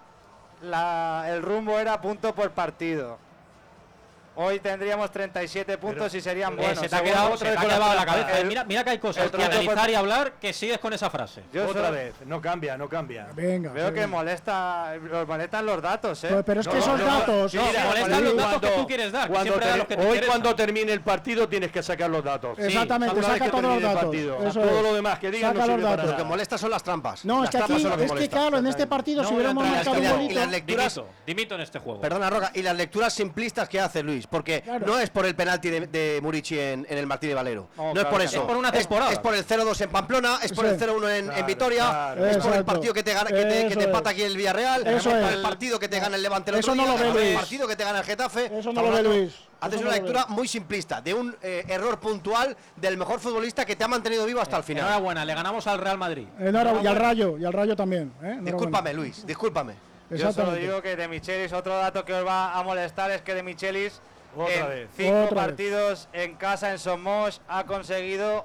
S5: el rumbo era punto por partido. Hoy tendríamos 37 puntos y serían buenos.
S4: se te ha
S5: según
S4: quedado,
S5: otra
S4: se te
S5: vez
S4: ha
S5: con
S4: clavado la
S5: trampa.
S4: cabeza.
S5: El-
S4: Mira que hay cosas
S5: el
S4: que
S5: trato
S4: analizar
S5: por-
S4: y hablar que sigues con esa frase.
S5: Yo
S6: Otra
S5: solo
S6: vez, no cambia.
S2: Venga.
S5: veo
S2: sí.
S5: que os molestan los datos, ¿eh?
S2: Pero es que
S6: No,
S2: esos
S6: no,
S2: datos.
S4: No,
S6: Mira,
S4: molestan los
S2: Luis,
S4: datos que tú quieres dar. Que siempre da los que te
S6: hoy
S4: interesan.
S6: cuando termine el partido tienes que sacar los datos.
S2: Exactamente,
S6: Una vez
S2: saca
S6: que
S2: todos los
S6: termine el
S2: datos.
S6: partido.
S2: Eso
S6: Todo
S2: es.
S6: lo demás que digan
S2: Saca
S6: no
S2: los
S6: sirve para
S2: datos.
S3: Lo que
S6: nada.
S3: molesta son las trampas.
S2: No, es
S3: Las
S2: que
S3: trampas
S2: aquí,
S3: son lo que
S2: es que
S3: molesta.
S2: claro, en este partido, si
S4: No voy a
S2: hubiéramos
S4: entrar en
S2: marcado un
S3: esta-
S2: golito.
S3: y las lecturas-
S4: Dimito en este juego.
S3: Perdona, Roca, y las lecturas simplistas que hace Luis, porque
S2: Claro.
S3: no es por el penalti de Murici en el Martínez Valero.
S5: No,
S3: No, es
S5: claro
S3: por
S5: que
S3: eso.
S4: no. Es por una temporada.
S3: Es por el 0-2 en Pamplona, es por
S2: Sí.
S3: el 0-1 en
S6: Claro,
S3: Vitoria,
S6: claro.
S3: es por el
S2: Exacto.
S3: partido que te gana, que te
S2: Eso
S3: empata
S2: es.
S3: aquí el Villarreal,
S2: Eso
S3: es por
S2: es.
S3: el partido que te gana el Levante el
S2: Eso
S3: otro
S2: no lo
S3: día,
S2: ve
S3: es por el
S2: Luis.
S3: partido que te gana el Getafe.
S2: Eso no lo ve Luis.
S3: Haces
S2: Eso
S3: una
S2: no lo
S3: lectura
S2: ve.
S3: muy simplista de un error puntual del mejor futbolista que te ha mantenido vivo hasta el final.
S4: Enhorabuena, le ganamos al Real Madrid.
S2: Y al Rayo también. Enhorabuena.
S3: Discúlpame, Luis, discúlpame.
S5: Yo solo
S2: Exactamente.
S5: digo que de Michelis, otro dato que os va a molestar es que de Michelis
S6: Otra
S5: en
S6: vez.
S5: 5
S2: Otra vez.
S5: partidos en casa en Somos ha conseguido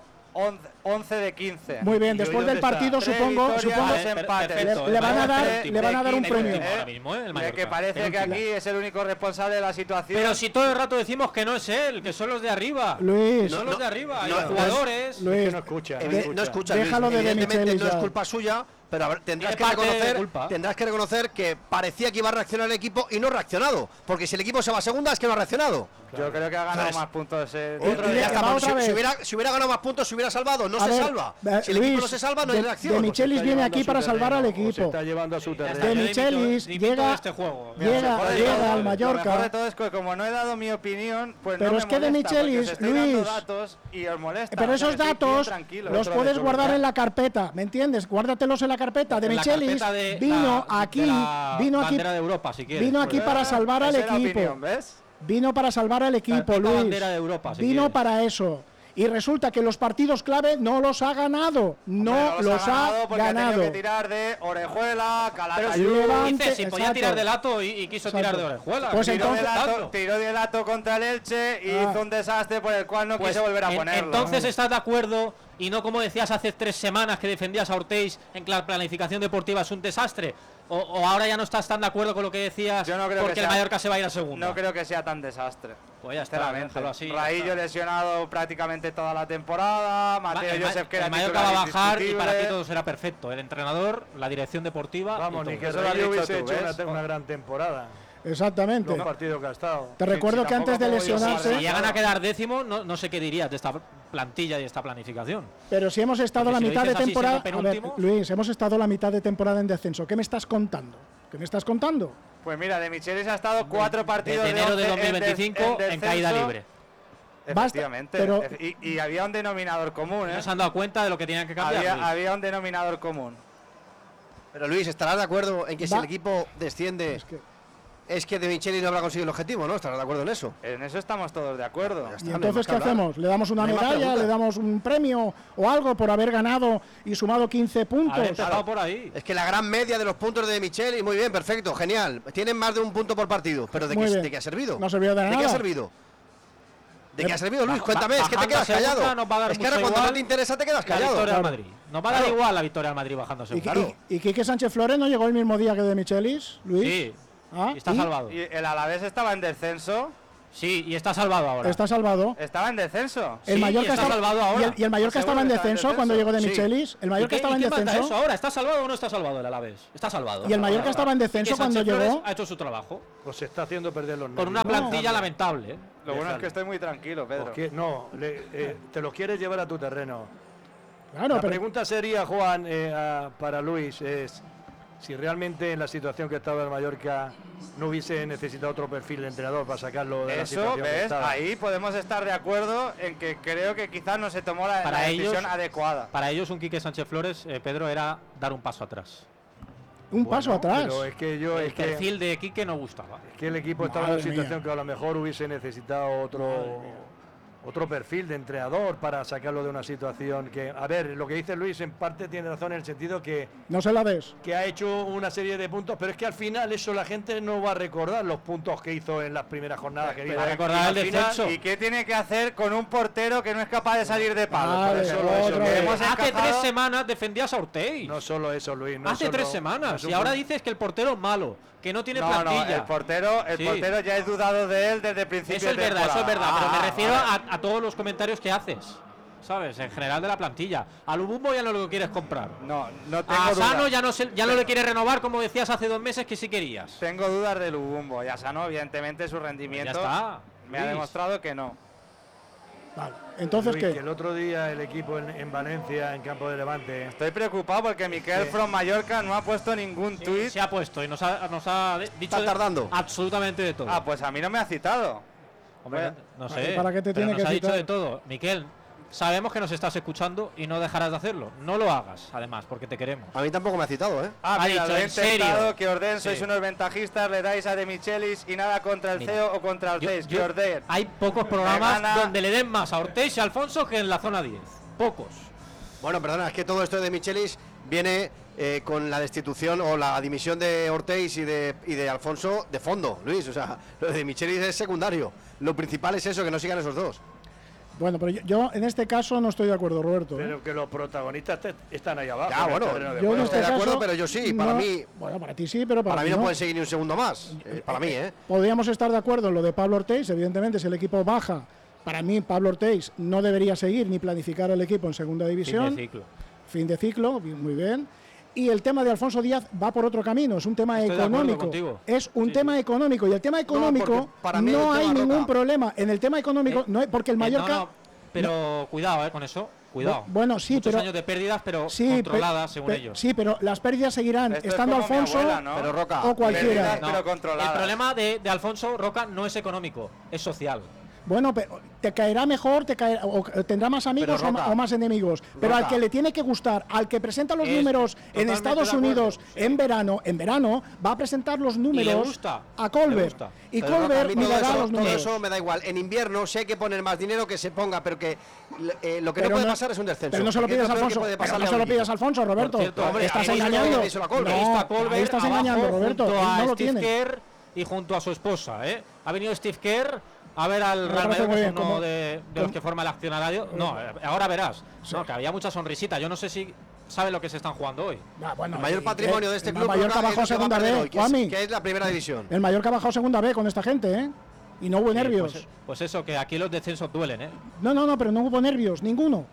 S5: 11 de 15.
S2: Muy bien,
S6: ¿Y
S2: después
S6: hoy
S2: del
S6: dónde
S2: partido,
S6: está?
S2: supongo,
S5: Tres victorias,
S2: supongo,
S5: dos empates.
S4: perfecto.
S2: le van a dar-
S4: Parece
S2: le van a dar un
S4: penúltimo
S2: premio.
S4: ahora mismo, el
S5: De
S4: Mallorca.
S5: que parece que aquí es el único responsable de la situación.
S4: Pero si todo el rato decimos que no es él, que son los de arriba.
S2: Luis,
S4: Son los de arriba, y
S3: no,
S4: los jugadores.
S2: Luis,
S6: Es que no escucha.
S3: No escucha, Luis.
S2: déjalo de
S3: Evidentemente
S2: Michelis
S3: no es
S2: ya.
S3: culpa suya, pero a ver, tendrás
S4: Tiene
S3: que
S4: parte de
S3: reconocer,
S4: culpa.
S3: tendrás que reconocer que parecía que iba a reaccionar el equipo y no ha reaccionado, porque si el equipo se va a segunda es que no ha reaccionado.
S5: Yo creo que ha ganado
S3: ¿Sabes?
S5: más puntos.
S3: Otro
S2: y
S3: día
S2: ya
S3: está,
S2: va
S3: porque
S2: otra vez.
S3: si hubiera ganado más puntos, se hubiera salvado. No
S2: A
S3: se
S2: ver,
S3: salva. Si el
S2: Luis,
S3: equipo no se salva, no hay reacción.
S2: de Michelis
S6: Está
S2: viene
S6: llevando
S2: aquí
S6: a
S2: para
S6: su
S2: salvar al
S6: terreno, o se
S2: equipo.
S6: está llevando a su
S4: Ya está,
S6: terreno.
S2: De
S4: yo
S2: Michelis
S4: dimito
S2: llega-
S4: de este juego.
S2: llega
S5: Lo mejor
S2: al
S5: de
S2: Mallorca.
S5: todo es que como no he dado mi opinión, pues
S2: Pero
S5: no
S2: es
S5: me
S2: que de
S5: molesta, porque
S2: Michelis,
S5: os estoy dando
S2: Luis,
S5: datos y os molesta.
S2: Pero
S5: O sea,
S2: esos
S5: estoy bien
S2: datos
S5: tranquilo.
S2: los
S6: Otra
S2: puedes
S6: vez,
S2: guardar
S6: otra
S2: en la carpeta, ¿me entiendes? Guárdatelos en la carpeta. De
S4: En la
S2: Michelis
S4: carpeta de
S2: vino
S4: la-
S2: aquí,
S4: de la
S2: vino aquí,
S4: bandera de Europa, si quieres.
S2: vino aquí para salvar al
S5: Esa es la
S2: equipo.
S5: opinión, ¿ves?
S2: Vino para salvar al equipo,
S4: Carpeta
S2: Luis.
S4: bandera de Europa, si
S2: Vino
S4: quieres.
S2: para eso. Y resulta que los partidos clave no los ha ganado. No
S5: Hombre,
S2: los ha
S5: porque ha
S2: ganado.
S5: tenido que tirar de Orejuela,
S4: Pero
S5: Calatayud.
S2: Levante,
S4: dice, si podía
S2: exacto.
S4: tirar de lato y quiso
S2: Exacto.
S4: tirar de orejuela.
S2: Pues
S5: Tiró de
S2: entonces-
S5: lato, tiró de lato contra el Elche y
S2: Ah.
S5: hizo un desastre por el cual no
S4: Pues
S5: quiso volver a
S4: en-
S5: ponerlo.
S4: entonces estás de acuerdo y no como decías hace 3 semanas que defendías a Ortiz en que la planificación deportiva es un desastre. O ahora ya no estás tan de acuerdo con lo que decías
S5: Yo no creo
S4: porque
S5: que
S4: el
S5: sea-
S4: Mallorca se va a ir a segunda.
S5: No creo que sea tan desastre.
S4: Pues ya está,
S5: Sinceramente.
S4: déjalo así, ya
S5: Raillo
S4: está.
S5: lesionado prácticamente toda la temporada. Mateo
S4: El
S5: Joseph, que era
S4: el Mallorca va a
S5: titular
S4: bajar y
S5: indiscutible.
S4: para ti todo será perfecto. El entrenador, la dirección deportiva.
S6: Vamos,
S4: y
S6: ni
S4: todo.
S6: que
S5: Eso lo has
S6: Rayo
S5: dicho
S6: hubiese
S5: tú,
S6: hecho
S5: ¿ves?
S6: una gran temporada.
S2: Exactamente.
S6: Los partidos que ha estado.
S2: Te recuerdo
S5: si
S2: que antes de
S5: tampoco podía jugar
S2: lesionarse,
S4: Si llegan a quedar décimo, no sé qué dirías de esta plantilla y de esta planificación.
S2: pero si hemos estado
S4: Porque
S2: la
S4: si lo
S2: mitad de
S4: dices así,
S2: temporada,
S4: siendo
S2: a ver,
S4: penúltimo.
S2: Luis, hemos estado la mitad de temporada en descenso. ¿Qué me estás contando? ¿Qué me estás contando?
S5: Pues mira, de Michelis ha estado 4 partidos
S4: Desde enero de
S5: 11
S4: 2025 en caída
S5: descenso.
S4: libre.
S5: Efectivamente.
S2: pero-
S5: Y había un denominador común, ¿eh?
S4: No se han dado cuenta de lo que tenían que cambiar. Luis.
S5: Había un denominador común.
S3: Pero Luis, ¿estarás de acuerdo en que si
S2: Va-
S3: el equipo desciende
S2: Es que-
S3: es que De Michelis no habrá conseguido el objetivo, ¿no? ¿Estarás de acuerdo en eso?
S5: En eso estamos todos de acuerdo.
S3: Ya está,
S2: ¿Y
S3: no hay
S2: entonces
S3: más que
S2: qué
S3: hablar.
S2: hacemos? ¿Le damos una
S3: No hay más
S2: medalla?
S3: preguntas.
S2: ¿Le damos un premio o algo por haber ganado y sumado 15 puntos?
S4: Haber empezado por ahí.
S3: Es que la gran media de los puntos de Michelis, muy bien, perfecto, genial. Tienen más de un punto por partido. ¿Pero de
S2: Muy
S3: qué,
S2: bien.
S3: de qué ha servido?
S2: No ha servido de
S3: ¿De qué
S2: nada.
S3: ha servido? ¿De qué ha servido, Luis?
S4: Ba-
S3: Cuéntame, es que te
S4: bajando
S3: quedas
S4: a segunda
S3: callado.
S4: nos va a dar
S3: Es que ahora
S4: mucho
S3: cuando no
S4: igual
S3: te interesa te quedas
S4: La
S3: callado.
S4: victoria al
S2: Claro.
S4: Madrid. Nos va a dar
S3: Claro.
S4: igual la victoria al Madrid bajando a
S2: ¿Y,
S4: segunda.
S3: Claro.
S2: y Quique Sánchez Flores no llegó el mismo día que de Michelis, Luis?
S4: Sí,
S2: Ah,
S4: y está
S2: ¿y?
S4: salvado.
S5: Y el Alavés estaba en descenso.
S4: Sí, y está salvado ahora.
S2: Está salvado.
S5: Estaba en descenso.
S2: El
S4: Sí,
S2: Mallorca
S4: y está salvado ahora.
S2: Y el Mallorca estaba en descenso cuando llegó de
S3: Sí.
S2: Michelis. El Mallorca estaba en
S4: ¿Qué manda
S2: descenso.
S4: eso ahora? ¿Está salvado o no está salvado el Alavés? Está salvado.
S2: Y el Mallorca estaba en descenso
S4: Quique
S2: cuando
S4: Sánchez
S2: llegó.
S4: Flores ha hecho su trabajo.
S6: Pues se está haciendo perder los
S4: Con una
S6: nervios.
S4: plantilla lamentable. ¿eh?
S5: Lo bueno es
S6: Déjalo.
S5: que estoy muy tranquilo, Pedro.
S6: No, te lo quieres llevar a tu terreno.
S2: Claro,
S6: La
S2: pero
S6: pregunta sería, Juan, para Luis, es si realmente en la situación que estaba el Mallorca no hubiese necesitado otro perfil de entrenador para sacarlo de la
S5: Eso,
S6: situación que
S5: ¿ves?
S6: estaba.
S5: Ahí podemos estar de acuerdo en que creo que quizás no se tomó la
S4: Para
S5: decisión
S4: ellos-
S5: adecuada.
S4: Para ellos, un Quique Sánchez Flores, Pedro, era dar un paso atrás.
S2: un paso atrás.
S6: Pero es que
S4: El perfil de Quique no gustaba.
S6: es que el equipo estaba en una
S2: Madre
S6: situación
S2: mía.
S6: que a lo mejor hubiese necesitado otro perfil de entrenador para sacarlo de una situación que, a ver, lo que dice Luis en parte tiene razón en el sentido que
S2: No se la des.
S6: ha hecho una serie de puntos, pero es que al final eso la gente no va a recordar los puntos que hizo en las primeras jornadas. Que
S5: Pero
S6: hizo.
S4: va a recordar
S6: Y al
S4: el
S6: final-
S4: descenso.
S5: ¿Y qué tiene que hacer con un portero que no es capaz de salir de palo?
S2: Vale,
S5: Por eso,
S2: otro
S5: que
S2: vez.
S5: hemos
S4: Hace
S5: encajado-
S4: 3 semanas defendías a Ortega.
S6: No solo eso, Luis. No
S4: Hace
S6: solo-
S4: 3
S6: no
S4: semanas.
S6: es un
S4: Y ahora
S6: punto.
S4: dices que el portero es malo, que no tiene
S5: No,
S4: plantilla.
S5: el portero
S4: Sí.
S5: ya he dudado de él desde el principio
S4: Eso es
S5: de
S4: verdad,
S5: temporada.
S4: pero me
S5: Ah,
S4: refiero
S5: vale.
S4: a todos los comentarios que haces. ¿Sabes? En general de la plantilla. A Lubumbo ya no lo quieres comprar.
S5: No tengo
S4: A Sano
S5: dudas.
S4: ya no le quieres renovar, como decías hace 2 meses que sí querías.
S5: Tengo dudas de Lubumbo. Y a Sano, evidentemente, su rendimiento
S4: Ya está.
S5: me ha
S4: Luis.
S5: demostrado que no.
S2: Vale. Entonces,
S6: Luis, que
S2: ¿qué?
S6: el otro día el equipo en Valencia, en campo de Levante,
S5: Estoy preocupado porque Miquel
S6: Sí.
S5: from Mallorca no ha puesto ningún tuit.
S4: Se ha puesto y nos ha dicho
S3: Está tardando.
S4: absolutamente de todo.
S5: Ah, pues a mí no me ha citado.
S4: Hombre, no sé.
S2: ¿Para qué te
S4: pero
S2: tiene
S4: nos
S2: que
S4: ha dicho
S2: citar?
S4: de todo. Miquel, sabemos que nos estás escuchando y no dejarás de hacerlo. No lo hagas, además, porque te queremos.
S3: A mí tampoco me ha citado, ¿eh?
S5: Ah,
S4: Ha
S5: mira,
S4: dicho,
S5: lo he
S4: ¿en
S5: intentado,
S4: serio?
S5: que Orden, sois
S4: Sí.
S5: unos ventajistas, le dais a De Michelis y nada contra el
S4: Mira,
S5: CEO o contra el CES, que Orden.
S4: Hay pocos programas
S5: gana-
S4: donde le den más a Ortiz y a Alfonso que en la zona 10. Pocos.
S3: Bueno, perdona, es que todo esto de Michelis viene con la destitución o la dimisión de Ortiz y de Alfonso de fondo, Luis. O sea, lo de Michelis es secundario. Lo principal es eso, que no sigan esos dos.
S2: Bueno, pero yo en este caso no estoy de acuerdo, Roberto. ¿eh?
S6: pero que los protagonistas están ahí abajo.
S3: Ya,
S6: en el
S3: bueno,
S6: terreno de
S2: Yo
S6: juego.
S2: en este
S3: estoy de acuerdo,
S2: caso,
S3: pero yo sí, para mí-
S2: Bueno, para ti sí, pero para
S3: Para
S2: mí
S3: mí no
S2: no.
S3: pueden seguir ni un segundo más. Para mí, ¿eh?
S2: Podríamos estar de acuerdo en lo de Pablo Ortiz, evidentemente, si el equipo baja. Para mí, Pablo Ortiz no debería seguir ni planificar el equipo en segunda división.
S4: Fin de ciclo.
S2: Fin de ciclo, muy bien. Y el tema de Alfonso Díaz va por otro camino, es un tema
S4: Estoy de acuerdo
S2: económico.
S4: contigo.
S2: Es un tema económico. Y el tema económico
S3: porque para mí
S2: no
S3: el
S2: hay
S3: tema
S2: ningún
S3: Roca.
S2: problema. En el tema económico, no hay, porque el Mallorca.
S4: No, pero cuidado, con eso. Cuidado.
S2: Bueno, sí,
S4: Muchos
S2: pero.
S4: años de pérdidas, pero
S2: Sí,
S4: controladas, según ellos.
S2: Sí, pero las pérdidas seguirán
S5: Esto es
S2: estando
S5: como mi
S2: Alfonso
S5: abuela, ¿no?
S3: Pero Roca,
S2: o cualquiera.
S5: Pérdidas,
S4: No,
S5: pero controladas.
S4: el problema de Alfonso Roca no es económico, es social.
S2: Bueno, pero te caerá mejor, o tendrá más amigos
S3: Pero, Roca,
S2: o más enemigos. Pero al
S3: Roca.
S2: que le tiene que gustar, al que presenta los
S4: Es
S2: números en
S4: totalmente
S2: Estados
S4: de acuerdo,
S2: Unidos
S4: sí.
S2: en verano, va a presentar los números
S4: gusta,
S2: a
S4: le
S2: Colbert.
S4: gusta.
S2: Y
S3: Pero, Roca, a
S2: Colbert
S3: mí todo
S2: mirará
S3: eso-
S2: los
S3: todo
S2: números.
S3: eso me da igual. En invierno, si hay que poner más dinero, que se ponga, pero que lo que no puede pasar es un descenso.
S2: Pero no se lo
S3: Porque es
S2: pidas a
S3: peor que
S2: Alfonso.
S3: puede
S2: Pero
S3: pasarle
S2: no se
S3: a
S2: lo
S3: un
S2: pidas a
S3: equipo.
S2: Alfonso, Roberto.
S4: Por cierto, hombre,
S2: estás
S3: ahí
S2: engañando.
S3: le hizo la Colbert.
S2: No,
S4: Ahí está Colbert
S2: ahí estás
S4: abajo
S2: engañando, Roberto.
S4: junto
S2: Él
S4: a
S2: no lo
S4: Steve
S2: tiene.
S4: Kerr y junto a su esposa, ¿eh? Ha venido Steve Kerr a ver al
S2: Me
S4: Real
S2: parece
S4: Madrid,
S2: muy
S4: que es
S2: bien,
S4: uno
S2: como-
S4: de los que forma el accionario. No, ahora verás.
S2: Sí.
S4: No, que había mucha sonrisita. Yo no sé si sabe lo que se están jugando hoy.
S2: Ah, bueno,
S3: El mayor patrimonio de este
S2: el
S3: club
S2: Mallorca
S3: Roca, es
S2: bajó
S3: lo que va a
S2: segunda
S3: perder
S2: B,
S3: hoy,
S2: Juanmi.
S3: que es la primera división.
S2: El Mallorca ha bajado segunda B con esta gente, ¿eh? Y no hubo
S4: Sí,
S2: nervios.
S4: pues eso, que aquí los descensos duelen, ¿eh?
S2: No, pero no hubo nervios, ninguno.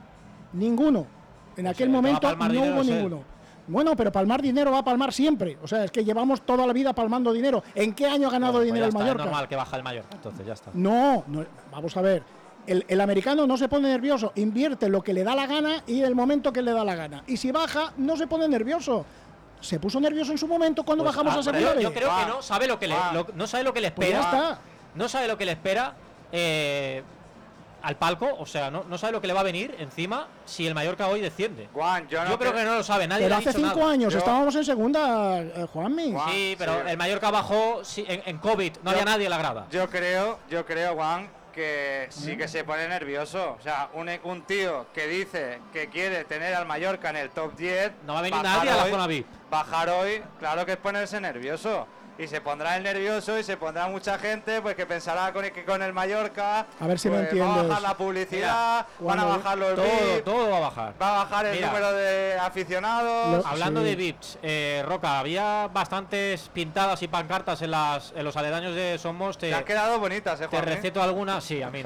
S2: En aquel
S4: el que va a
S2: momento
S4: palmar
S2: no
S4: dinero
S2: hubo
S4: es él.
S2: ninguno. Bueno, pero palmar dinero va a palmar siempre. O sea, es que llevamos toda la vida palmando dinero. ¿En qué año ha ganado
S4: Pues
S2: dinero
S4: ya
S2: el
S4: está,
S2: Mallorca?
S4: Es normal que baja el Mallorca, entonces ya está.
S2: No, vamos a ver. El americano no se pone nervioso, invierte lo que le da la gana y el momento que le da la gana. Y si baja, no se pone nervioso. Se puso nervioso en su momento cuando
S4: Pues,
S2: bajamos a segunda B.
S4: yo creo que no sabe lo que le, no sabe lo que le
S2: Pues
S4: espera.
S2: ya está.
S4: No sabe lo que le espera al palco, o sea, no sabe lo que le va a venir encima si el Mallorca hoy desciende.
S5: Juan,
S4: Yo creo que no lo sabe, nadie
S2: Pero
S4: le ha
S2: hace
S4: dicho
S2: 5
S4: nada.
S2: años
S5: Yo-
S2: estábamos en segunda, Juanmi.
S5: Juan,
S4: Sí, pero
S5: sí.
S4: el Mallorca bajó en COVID, no había nadie en la grada.
S5: Yo creo, Juan, que sí que se pone nervioso. O sea, un tío que dice que quiere tener al Mallorca en el top 10.
S4: No va a venir
S5: bajar
S4: nadie a la
S5: hoy-
S4: zona VIP.
S5: bajar hoy, claro que es ponerse nervioso. Y se pondrá el nervioso y se pondrá mucha gente pues que pensará que con el Mallorca
S2: a ver si
S5: pues,
S2: me entiendes.
S5: va a bajar la publicidad, van a bajar los VIPs,
S4: todo va a bajar.
S5: Va a bajar el número de aficionados.
S4: Hablando de VIPs, Roca, había bastantes pintadas y pancartas en los aledaños de Somos.
S5: Te han quedado bonitas,
S4: Te
S5: Juan,
S4: receto algunas, sí, a mí no.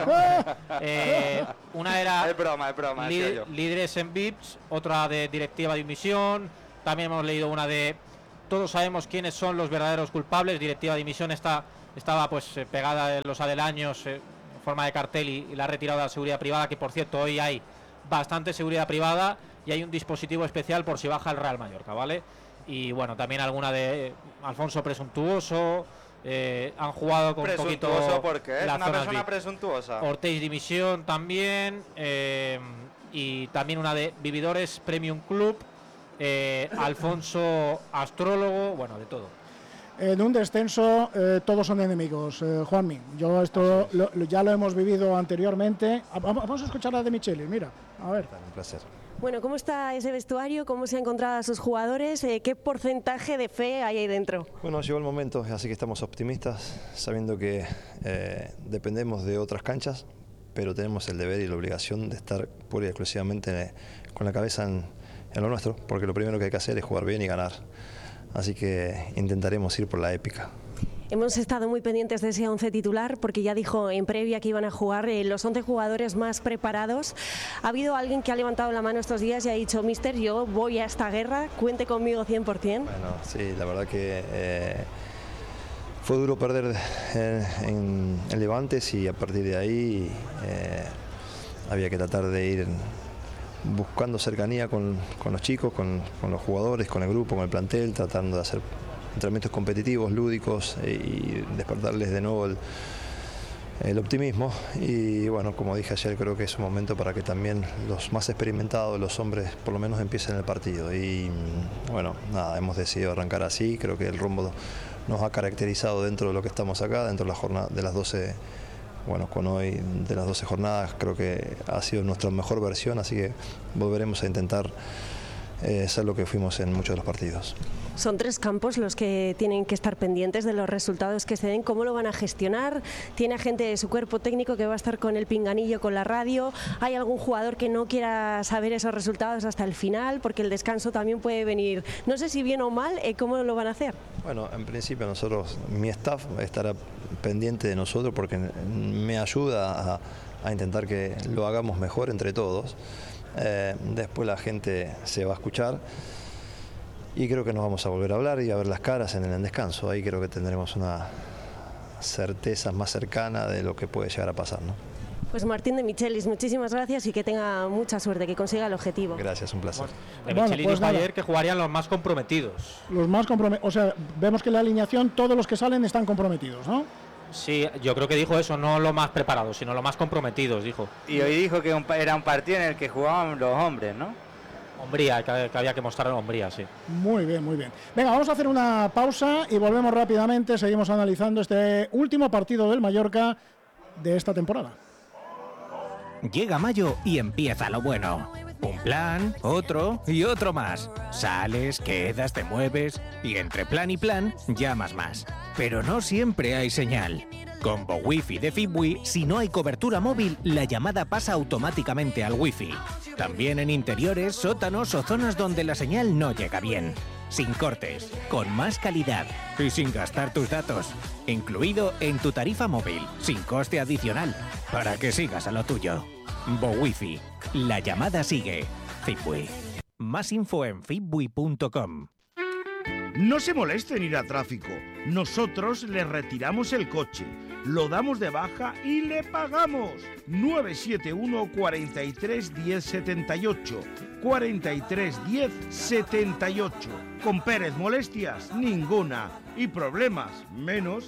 S4: Una era
S5: es broma,
S4: líderes en VIPs, otra de directiva de dimisión. También hemos leído una de todos sabemos quiénes son los verdaderos culpables. Directiva de dimisión estaba pues pegada en los aledaños en forma de cartel y la ha retirado de la seguridad privada, que por cierto hoy hay bastante seguridad privada y hay un dispositivo especial por si baja el Real Mallorca, ¿vale? Y bueno, también alguna de Alfonso presuntuoso. Han jugado con un poquito.
S5: ¿Presuntuoso por qué? ¿Es una persona
S4: VIP.
S5: presuntuosa?
S4: Ortiz dimisión también. Y también una de Vividores Premium Club. Alfonso astrólogo, bueno, de todo.
S2: En un descenso todos son enemigos, Juanmi. Yo esto ya lo hemos vivido anteriormente. Vamos a escuchar la de Michelis, mira, a ver.
S7: Un placer.
S8: Bueno, ¿cómo está ese vestuario? ¿Cómo se han encontrado a sus jugadores? ¿Qué porcentaje de fe hay ahí dentro?
S7: Bueno, llegó el momento, así que estamos optimistas, sabiendo que dependemos de otras canchas, pero tenemos el deber y la obligación de estar pura y exclusivamente con la cabeza en lo nuestro, porque lo primero que hay que hacer es jugar bien y ganar. Así que intentaremos ir por la épica.
S8: Hemos estado muy pendientes de ese 11 titular porque ya dijo en previa que iban a jugar los 11 jugadores más preparados. ¿Ha habido alguien que ha levantado la mano estos días y ha dicho, mister, yo voy a esta guerra, cuente conmigo 100%?
S7: Bueno, sí, la verdad que fue duro perder en Levantes y a partir de ahí había que tratar de ir buscando cercanía con los chicos, con los jugadores, con el grupo, con el plantel, tratando de hacer entrenamientos competitivos, lúdicos y despertarles de nuevo el optimismo. Y bueno, como dije ayer, creo que es un momento para que también los más experimentados, los hombres, por lo menos empiecen el partido. Y bueno, nada, hemos decidido arrancar así. Creo que el rumbo nos ha caracterizado dentro de lo que estamos acá, dentro de la jornada de las 12. Bueno, con hoy de las 12 jornadas creo que ha sido nuestra mejor versión, así que volveremos a intentar ser lo que fuimos en muchos de los partidos.
S8: Son 3 campos los que tienen que estar pendientes de los resultados que se den. ¿Cómo lo van a gestionar? ¿Tiene gente de su cuerpo técnico que va a estar con el pinganillo, con la radio? ¿Hay algún jugador que no quiera saber esos resultados hasta el final? Porque el descanso también puede venir, no sé si bien o mal, ¿cómo lo van a hacer?
S7: Bueno, en principio mi staff estará pendiente de nosotros porque me ayuda a intentar que lo hagamos mejor entre todos. Después la gente se va a escuchar y creo que nos vamos a volver a hablar y a ver las caras en el descanso. Ahí creo que tendremos una certeza más cercana de lo que puede llegar a pasar, ¿no?
S8: Pues Martín de Michelis, muchísimas gracias y que tenga mucha suerte, que consiga el objetivo.
S7: Gracias, un placer.
S4: De Michelis dijo ayer que jugarían los más comprometidos.
S2: Los más comprometidos, o sea, vemos que en la alineación todos los que salen están comprometidos, ¿no?
S4: Sí, yo creo que dijo eso, no los más preparados, sino los más comprometidos, dijo.
S5: Y hoy dijo que era un partido en el que jugaban los hombres, ¿no?
S4: Hombría, que había que mostrar hombría, sí.
S2: Muy bien, muy bien. Venga, vamos a hacer una pausa y volvemos rápidamente. Seguimos analizando este último partido del Mallorca de esta temporada.
S1: Llega mayo y empieza lo bueno. Un plan, otro y otro más. Sales, quedas, te mueves y entre plan y plan llamas más. Pero no siempre hay señal. Con Wi-Fi de Fibwi, si no hay cobertura móvil, la llamada pasa automáticamente al Wi-Fi. También en interiores, sótanos o zonas donde la señal no llega bien. Sin cortes, con más calidad y sin gastar tus datos. Incluido en tu tarifa móvil, sin coste adicional, para que sigas a lo tuyo. Wi-Fi. La llamada sigue. Fibwi. Más info en fibwi.com.
S9: No se moleste en ir a tráfico. Nosotros le retiramos el coche, lo damos de baja y le pagamos. 971 43 10 78. 43 10 78. Con Pérez molestias, ninguna. Y problemas, menos.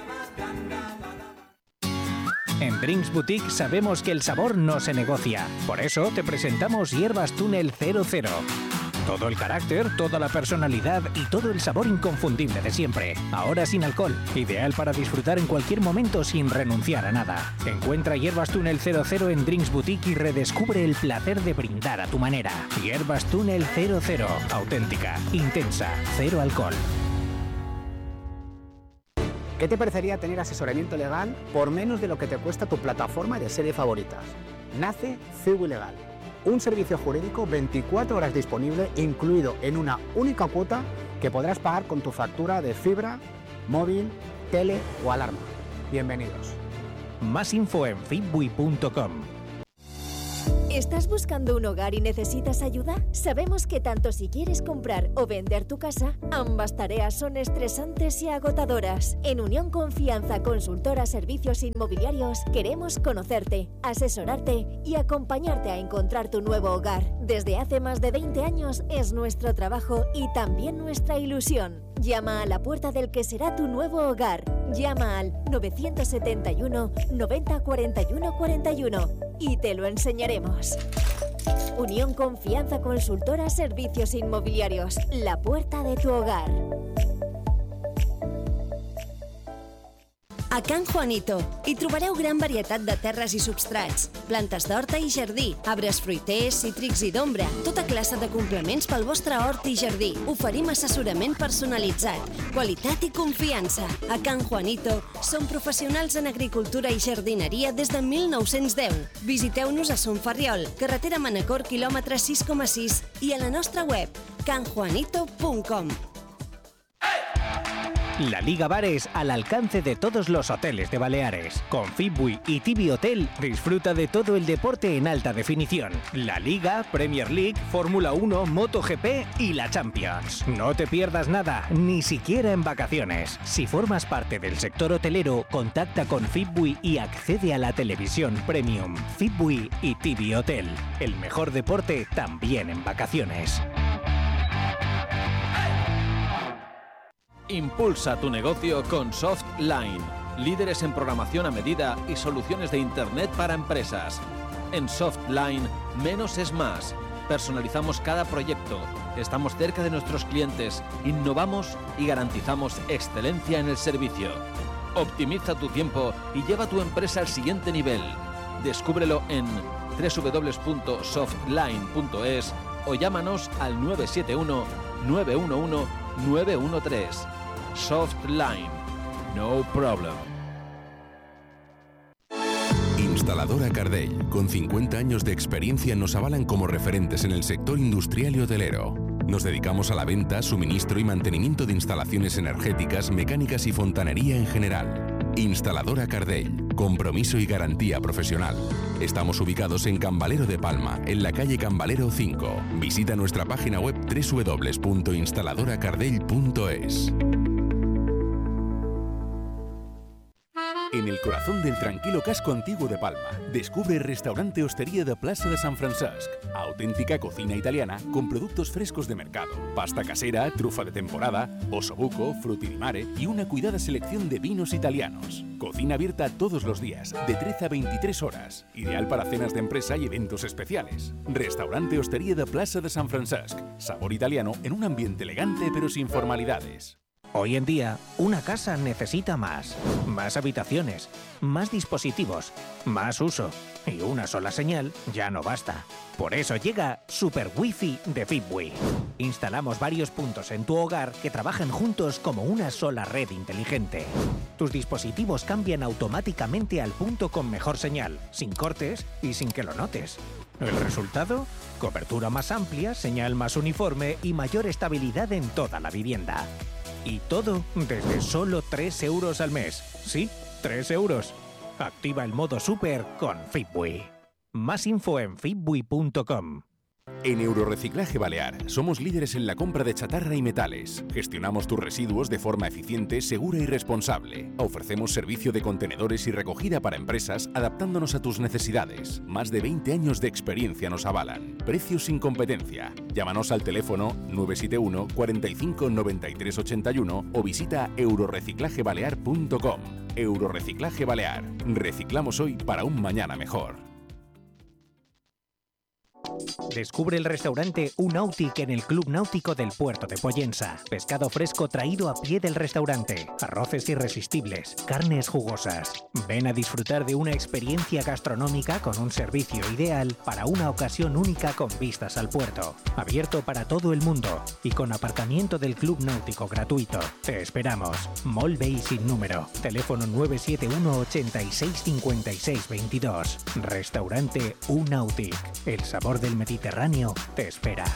S1: En Drinks Boutique sabemos que el sabor no se negocia. Por eso te presentamos Hierbas Túnel 00. Todo el carácter, toda la personalidad y todo el sabor inconfundible de siempre. Ahora sin alcohol. Ideal para disfrutar en cualquier momento sin renunciar a nada. Encuentra Hierbas Túnel 00 en Drinks Boutique y redescubre el placer de brindar a tu manera. Hierbas Túnel 00. Auténtica, intensa, cero alcohol.
S10: ¿Qué te parecería tener asesoramiento legal por menos de lo que te cuesta tu plataforma de serie favoritas? Nace FIWI Legal, un servicio jurídico 24 horas disponible, incluido en una única cuota que podrás pagar con tu factura de fibra, móvil, tele o alarma. Bienvenidos.
S1: Más info en fitbui.com.
S11: ¿Estás buscando un hogar y necesitas ayuda? Sabemos que tanto si quieres comprar o vender tu casa, ambas tareas son estresantes y agotadoras. En Unión Confianza Consultora Servicios Inmobiliarios queremos conocerte, asesorarte y acompañarte a encontrar tu nuevo hogar. Desde hace más de 20 años es nuestro trabajo y también nuestra ilusión. Llama a la puerta del que será tu nuevo hogar. Llama al 971 90 41 41 y te lo enseñaremos. Unión Confianza Consultora Servicios Inmobiliarios, la puerta de tu hogar.
S12: A Can Juanito hi trobareu gran varietat de terres i substrats, plantes d'horta i jardí, arbres fruiters, cítrics i d'ombra, tota classe de complements pel vostre hort i jardí. Oferim assessorament personalitzat, qualitat i confiança. A Can Juanito som professionals en agricultura i jardineria des de 1910. Visiteu-nos a Son Ferriol, carretera Manacor, quilòmetre 6,6 i a la nostra web canjuanito.com.
S1: La Liga Bares al alcance de todos los hoteles de Baleares. Con Fitbui y Tibi Hotel disfruta de todo el deporte en alta definición. La Liga, Premier League, Fórmula 1, MotoGP y la Champions. No te pierdas nada, ni siquiera en vacaciones. Si formas parte del sector hotelero, contacta con Fitbui y accede a la televisión premium. Fitbui y Tibi Hotel. El mejor deporte también en vacaciones.
S13: Impulsa tu negocio con Softline, líderes en programación a medida y soluciones de Internet para empresas. En Softline, menos es más. Personalizamos cada proyecto, estamos cerca de nuestros clientes, innovamos y garantizamos excelencia en el servicio. Optimiza tu tiempo y lleva tu empresa al siguiente nivel. Descúbrelo en www.softline.es o llámanos al 971 911 913. Softline. No problem.
S14: Instaladora Cardell, con 50 años de experiencia, nos avalan como referentes en el sector industrial y hotelero. Nos dedicamos a la venta, suministro y mantenimiento de instalaciones energéticas, mecánicas y fontanería en general. Instaladora Cardell, compromiso y garantía profesional. Estamos ubicados en Cambalero de Palma, en la calle Cambalero 5. Visita nuestra página web www.instaladoracardell.es. En el corazón del tranquilo casco antiguo de Palma, descubre el restaurante Hostería de Plaça de Sant Francesc. Auténtica cocina italiana con productos frescos de mercado, pasta casera, trufa de temporada, osobuco, frutti di mare y una cuidada selección de vinos italianos. Cocina abierta todos los días, de 13 a 23 horas. Ideal para cenas de empresa y eventos especiales. Restaurante Hostería de Plaça de Sant Francesc. Sabor italiano en un ambiente elegante pero sin formalidades.
S1: Hoy en día, una casa necesita más habitaciones, más dispositivos, más uso. Y una sola señal ya no basta. Por eso llega Super Wi-Fi de Fitbui. Instalamos varios puntos en tu hogar que trabajan juntos como una sola red inteligente. Tus dispositivos cambian automáticamente al punto con mejor señal, sin cortes y sin que lo notes. ¿El resultado? Cobertura más amplia, señal más uniforme y mayor estabilidad en toda la vivienda. Y todo desde solo 3 euros al mes. Sí, 3 euros. Activa el modo Super con Fitbui. Más info en fitbui.com.
S14: En Eurorreciclaje Balear somos líderes en la compra de chatarra y metales. Gestionamos tus residuos de forma eficiente, segura y responsable. Ofrecemos servicio de contenedores y recogida para empresas adaptándonos a tus necesidades. Más de 20 años de experiencia nos avalan. Precios sin competencia. Llámanos al teléfono 971 45 93 81 o visita eurorreciclagebalear.com. Eurorreciclaje Balear. Reciclamos hoy para un mañana mejor.
S1: Descubre el restaurante Unautic en el Club Náutico del Puerto de Pollensa. Pescado fresco traído a pie del restaurante, arroces irresistibles, carnes jugosas. Ven a disfrutar de una experiencia gastronómica con un servicio ideal para una ocasión única con vistas al puerto. Abierto para todo el mundo y con aparcamiento del Club Náutico gratuito. Te esperamos. Mall Bay sin número. Teléfono 971 86 56 22. Restaurante Unautic. El sabor del Mediterráneo te espera.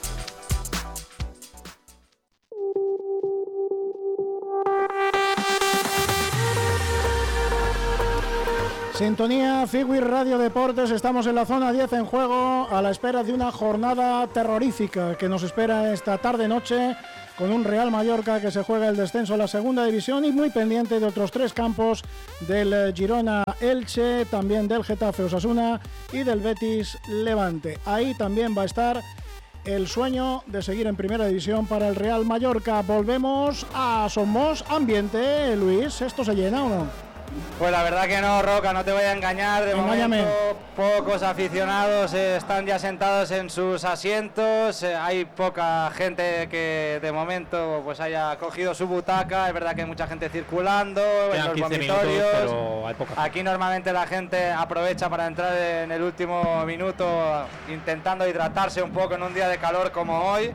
S2: Sintonía Figui Radio Deportes, estamos en la zona 10 en juego a la espera de una jornada terrorífica que nos espera esta tarde-noche con un Real Mallorca que se juega el descenso a la segunda división y muy pendiente de otros 3 campos del Girona Elche, también del Getafe Osasuna y del Betis Levante. Ahí también va a estar el sueño de seguir en primera división para el Real Mallorca. Volvemos a Somos Ambiente, Luis, ¿esto se llena o no?
S5: Pues la verdad que no, Roca, no te voy a engañar. De momento, pocos aficionados están ya sentados en sus asientos. Hay poca gente que de momento pues haya cogido su butaca. Es verdad que hay mucha gente circulando en los vomitorios.
S4: Pero hay poca.
S5: Aquí normalmente la gente aprovecha para entrar en el último minuto intentando hidratarse un poco en un día de calor como hoy.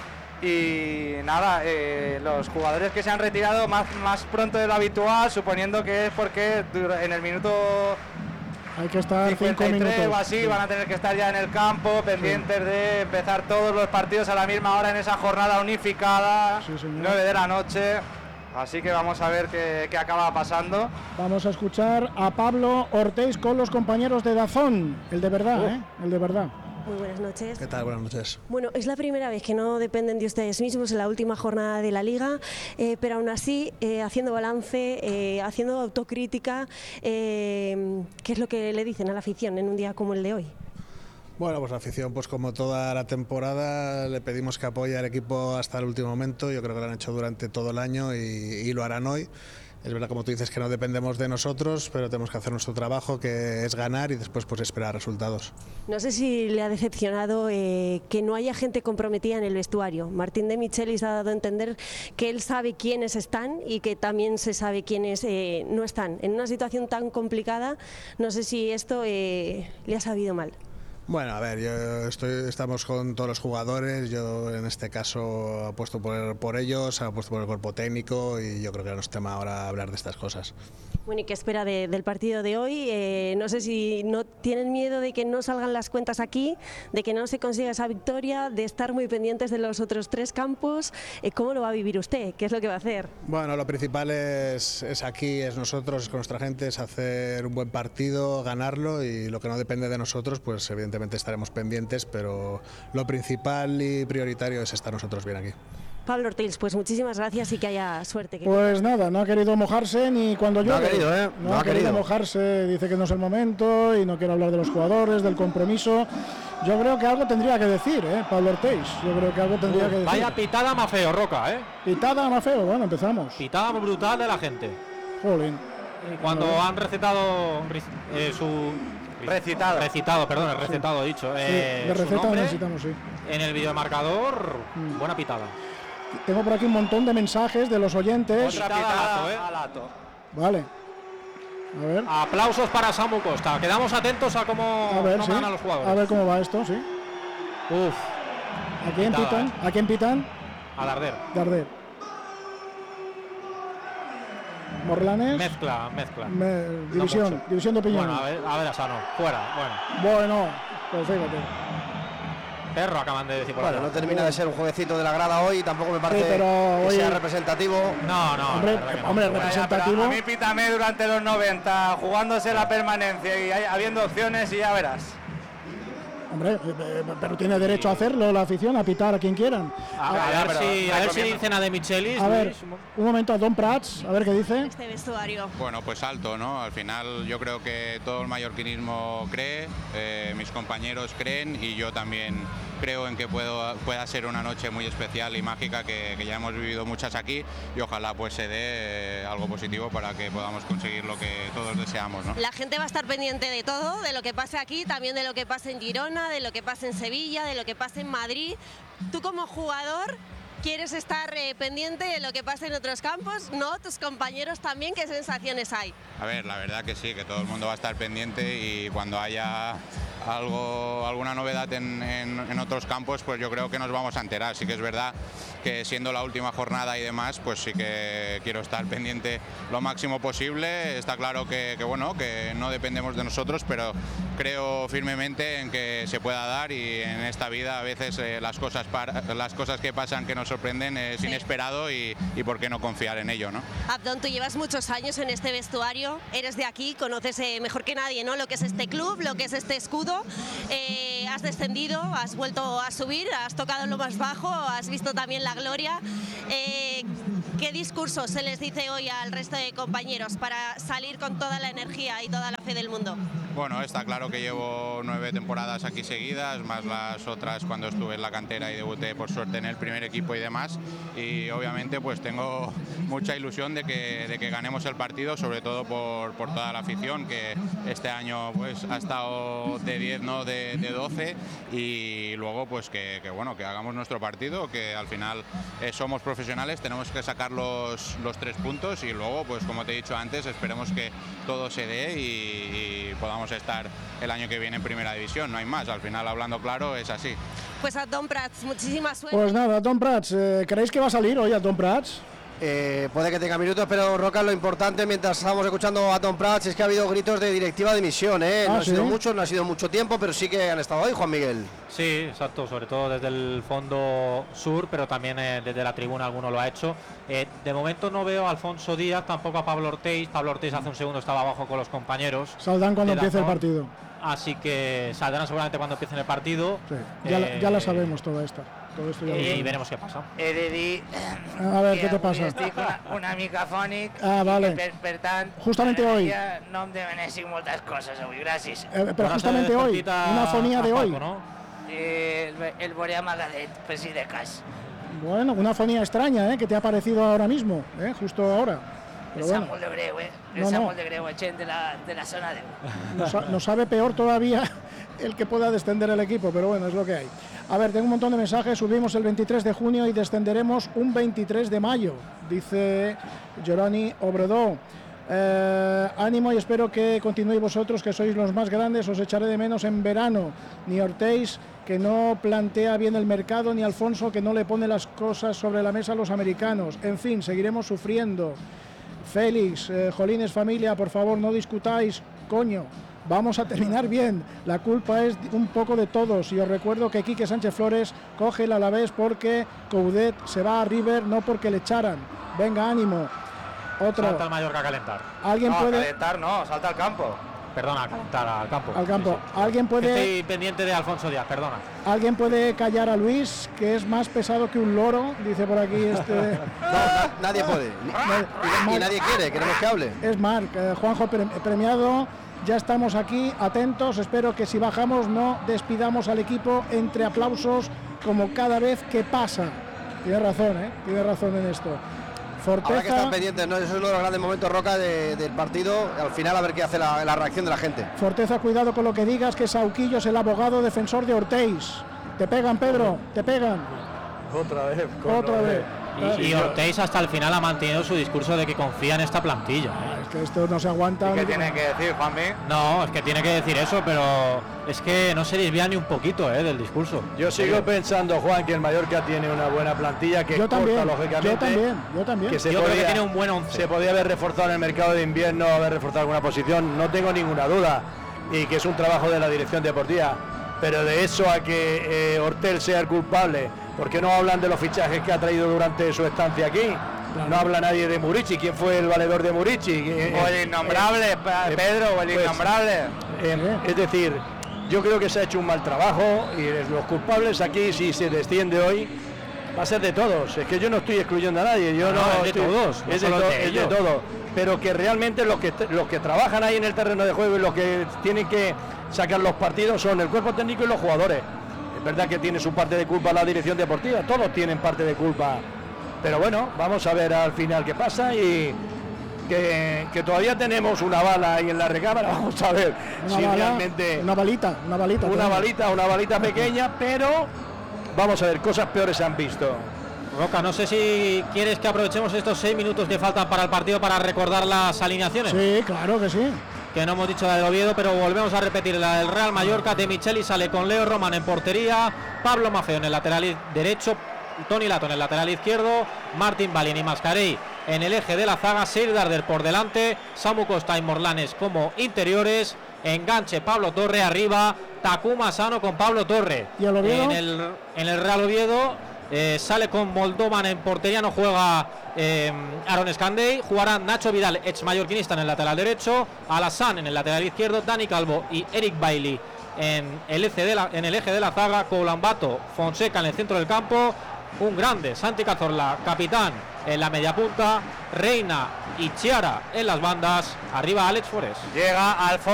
S5: Y nada, los jugadores que se han retirado más pronto de lo habitual, suponiendo que es porque en el minuto
S2: hay que estar
S5: 53
S2: 5 minutos
S5: o así, van a tener que estar ya en el campo, pendientes de empezar todos los partidos a la misma hora en esa jornada unificada, 9 de la noche. Así que vamos a ver qué acaba pasando.
S2: Vamos a escuchar a Pablo Ortiz con los compañeros de DAZN, el de verdad, el de verdad.
S8: Muy buenas noches.
S15: ¿Qué tal? Buenas noches.
S8: Bueno, es la primera vez que no dependen de ustedes mismos en la última jornada de la Liga, pero aún así, haciendo balance, haciendo autocrítica, ¿qué es lo que le dicen a la afición en un día como el de hoy?
S15: Bueno, pues la afición, pues como toda la temporada, le pedimos que apoye al equipo hasta el último momento. Yo creo que lo han hecho durante todo el año y lo harán hoy. Es verdad, como tú dices, que no dependemos de nosotros, pero tenemos que hacer nuestro trabajo, que es ganar y después pues esperar resultados.
S8: No sé si le ha decepcionado que no haya gente comprometida en el vestuario. Martín de Michelis ha dado a entender que él sabe quiénes están y que también se sabe quiénes no están. En una situación tan complicada, no sé si esto le ha sabido mal.
S15: Bueno, a ver, estamos con todos los jugadores, yo en este caso apuesto por ellos, apuesto por el cuerpo técnico y yo creo que no es tema ahora hablar de estas cosas.
S8: Bueno, ¿y qué espera del partido de hoy? No sé si no tienen miedo de que no salgan las cuentas aquí, de que no se consiga esa victoria, de estar muy pendientes de los otros 3 campos. ¿Cómo lo va a vivir usted? ¿Qué es lo que va a hacer?
S15: Bueno, lo principal es aquí, es nosotros, es con nuestra gente, es hacer un buen partido, ganarlo y lo que no depende de nosotros, pues evidentemente estaremos pendientes, pero lo principal y prioritario es estar nosotros bien aquí.
S8: Pablo Ortiz, pues muchísimas gracias y que haya suerte.
S2: Pues nada, no ha querido mojarse ni cuando llueve.
S3: No ha querido,
S2: No ha querido mojarse, dice que no es el momento y no quiere hablar de los jugadores, del compromiso. Yo creo que algo tendría que decir, Pablo Ortiz. Yo creo que algo tendría que decir.
S4: Vaya pitada más feo, Roca,
S2: Pitada más feo, bueno, empezamos.
S4: Pitada muy brutal de la gente.
S2: Jolín.
S4: Cuando han recetado su... Recitado, perdón, el recetado he dicho.
S2: De receta necesitamos, sí.
S4: En el videomarcador, buena pitada.
S2: Tengo por aquí un montón de mensajes de los oyentes.
S4: Otra pitada, Alato,
S2: Vale. A ver.
S4: Aplausos para Samu Costa. Quedamos atentos a cómo toman a los jugadores.
S2: A ver cómo va esto, sí.
S4: Uf.
S2: ¿A quién pitan? ¿A quién pitan?
S4: A Darder.
S2: Darder. Morlanes.
S4: Mezcla.
S2: División de opinión.
S4: Bueno, a ver, Asano. Fuera,
S2: Bueno, pues fíjate.
S4: Perro acaban de decir por
S3: Bueno, no termina de ser un jueguecito de la grada hoy, tampoco me parece
S2: que
S3: sea representativo.
S4: No.
S2: Hombre, representativo.
S5: A mí pítame durante los 90, jugándose la permanencia y habiendo opciones y ya verás.
S2: Hombre, pero tiene derecho a hacerlo la afición, a pitar a quien quieran.
S4: A ver si dicen a De Michelis.
S2: A ver, un momento a Don Prats, a ver qué dice.
S8: Este vestuario.
S16: Bueno, pues alto, ¿no? Al final yo creo que todo el mallorquinismo cree, mis compañeros creen y yo también creo en que pueda ser una noche muy especial y mágica que ya hemos vivido muchas aquí y ojalá pues se dé algo positivo para que podamos conseguir lo que todos deseamos, ¿no?
S8: La gente va a estar pendiente de todo, de lo que pase aquí, también de lo que pase en Girona, Barcelona, de lo que pasa en Sevilla, de lo que pasa en Madrid. Tú como jugador quieres estar pendiente de lo que pasa en otros campos, ¿no? Tus compañeros también, ¿qué sensaciones hay?
S16: A ver, la verdad que sí, que todo el mundo va a estar pendiente y cuando haya alguna novedad en otros campos, pues yo creo que nos vamos a enterar. Sí que es verdad que siendo la última jornada y demás, pues sí que quiero estar pendiente lo máximo posible. Está claro que bueno, que no dependemos de nosotros, pero creo firmemente en que se pueda dar, y en esta vida a veces las cosas que pasan que nos sorprenden es inesperado, y por qué no confiar en ello, ¿no?
S8: Abdón, tú llevas muchos años en este vestuario, eres de aquí, conoces mejor que nadie, ¿no?, lo que es este club, lo que es este escudo. Has descendido, has vuelto a subir, has tocado lo más bajo, has visto también la gloria. ¿Qué discurso se les dice hoy al resto de compañeros para salir con toda la energía y toda la fe del mundo?
S16: Bueno, está claro que llevo 9 temporadas aquí seguidas, más las otras cuando estuve en la cantera y debuté por suerte en el primer equipo y demás, y obviamente pues tengo mucha ilusión de que ganemos el partido, sobre todo por toda la afición, que este año pues ha estado de 10, no de 12, y luego pues que bueno, que hagamos nuestro partido, que al final somos profesionales, tenemos que sacar los 3 puntos, y luego pues como te he dicho antes, esperemos que todo se dé y podamos estar el año que viene en primera división, no hay más, al final, hablando claro, es así.
S8: Pues a Tom Prats, muchísima suerte.
S2: Pues nada, Tom Prats, ¿creéis que va a salir hoy a Tom Prats?
S3: Puede que tenga minutos, pero Roca, lo importante mientras estamos escuchando a Tom Prats es que ha habido gritos de directiva de dimisión, ¿eh? No ha sido mucho, no ha sido mucho tiempo, pero sí que han estado ahí, Juan Miguel.
S4: Sí, exacto, sobre todo desde el fondo sur, pero también desde la tribuna alguno lo ha hecho. De momento no veo a Alfonso Díaz, tampoco a Pablo Ortiz. Pablo Ortiz hace un segundo estaba abajo con los compañeros.
S2: Saldrán cuando empiece el partido.
S4: Así que saldrán seguramente cuando empiece el partido.
S2: Sí, ya la sabemos toda esta. Todo esto ya
S4: y veremos què passa.
S17: He de dir
S2: a ver, què te passa?
S17: Estic una mica fònic,
S2: vale.
S17: per tant,
S2: justamente hoy.
S17: No em demanessin moltes coses avui, gràcies.
S2: Pero justamente hoy, una fonía de hoy.
S17: El veuré amagadet, per si de cas.
S2: Bueno, una fonía extraña, que te ha aparecido ahora mismo, justo ahora.
S17: Em sap molt de greu, em sap molt de greu, gent de la zona 10.
S2: Nos sabe peor todavía el que pueda descender el equipo, pero bueno, es lo que hay. A ver, tengo un montón de mensajes. Subimos el 23 de junio y descenderemos un 23 de mayo, dice Giovanni Obredó. Ánimo y espero que continuéis vosotros, que sois los más grandes, os echaré de menos en verano. Ni Ortiz, que no plantea bien el mercado, ni Alfonso, que no le pone las cosas sobre la mesa a los americanos. En fin, seguiremos sufriendo. Félix, Jolines familia, por favor no discutáis, coño. Vamos a terminar bien, la culpa es un poco de todos, y os recuerdo que Quique Sánchez Flores coge el Alavés porque Coudet se va a River, no porque le echaran. Venga, ánimo. Otro.
S4: Salta al Mallorca a calentar.
S2: ¿Alguien puede?
S5: Calentar no, salta al campo.
S4: Perdona, a calentar al campo.
S2: Al campo.
S4: Sí, sí.
S2: ¿Alguien puede?
S4: Estoy pendiente de Alfonso Díaz, perdona.
S2: ¿Alguien puede callar a Luis, que es más pesado que un loro? Dice por aquí este.
S3: No, nadie puede. Y nadie quiere, queremos que hable.
S2: Es Marc, Juanjo premiado. Ya estamos aquí, atentos, espero que si bajamos no despidamos al equipo entre aplausos como cada vez que pasa. Tiene razón en esto. Forteza.
S3: Habrá que estar pendientes, ¿no? Eso es uno de los grandes momentos, Roca, del partido. Al final a ver qué hace la reacción de la gente.
S2: Forteza, cuidado con lo que digas, que Sauquillo es el abogado defensor de Ortiz. Te pegan, Pedro, te pegan.
S6: Otra vez.
S4: Y Ortiz hasta el final ha mantenido su discurso de que confía en esta plantilla.
S2: Es que esto no se aguanta.
S5: ¿Qué tiene que decir, Juanmi?
S4: No, es que tiene que decir eso, pero es que no se desvía ni un poquito del discurso.
S6: Yo sigo pensando, Juan, que el Mallorca tiene una buena plantilla, que
S2: yo también,
S6: lógicamente.
S2: Yo también.
S6: Que creo que tiene un buen 11. Se podía haber reforzado en el mercado de invierno, haber reforzado alguna posición, no tengo ninguna duda. Y que es un trabajo de la dirección deportiva. Pero de eso a que Ortel sea el culpable, ¿por qué no hablan de los fichajes que ha traído durante su estancia aquí? Claro. No habla nadie de Murici. ¿Quién fue el valedor de Murici?
S5: O el innombrable, Pedro, o el innombrable.
S6: Es decir, yo creo que se ha hecho un mal trabajo y los culpables aquí, si se desciende hoy, va a ser de todos. Es que yo no estoy excluyendo a nadie. Yo no
S4: es de todos.
S6: Es de todos. Pero que realmente los que trabajan ahí en el terreno de juego y los que tienen que sacar los partidos son el cuerpo técnico y los jugadores. Es verdad que tiene su parte de culpa la dirección deportiva, todos tienen parte de culpa, pero bueno, vamos a ver al final qué pasa y que todavía tenemos una bala ahí en la recámara. Vamos a ver si realmente
S2: una balita pequeña,
S6: pero vamos a ver, cosas peores se han visto.
S4: Roca, no sé si quieres que aprovechemos estos 6 minutos que faltan para el partido para recordar las alineaciones.
S2: Sí, claro que sí.
S4: Que no hemos dicho la del Oviedo, pero volvemos a repetir la del Real Mallorca. De Micheli sale con Leo Roman en portería, Pablo Maffeo en el lateral derecho, Toni Lato en el lateral izquierdo, Martín Balin y Mascarell en el eje de la zaga, Sir Darder por delante, Samu Costa y Morlanes como interiores, enganche Pablo Torre arriba, Takuma Asano con Pablo Torre.
S2: ¿Y el Oviedo?
S4: En el Real Oviedo sale con Moldovan en portería, no juega Aaron Scandey, jugará Nacho Vidal, ex mallorquinista, en el lateral derecho, Alassane en el lateral izquierdo, Dani Calvo y Eric Bailey en el eje de la zaga, Coulambato, Fonseca en el centro del campo, un grande Santi Cazorla, capitán, en la media punta, Reina y Chiara en las bandas, arriba Alex Forés.
S5: Llega Alfonso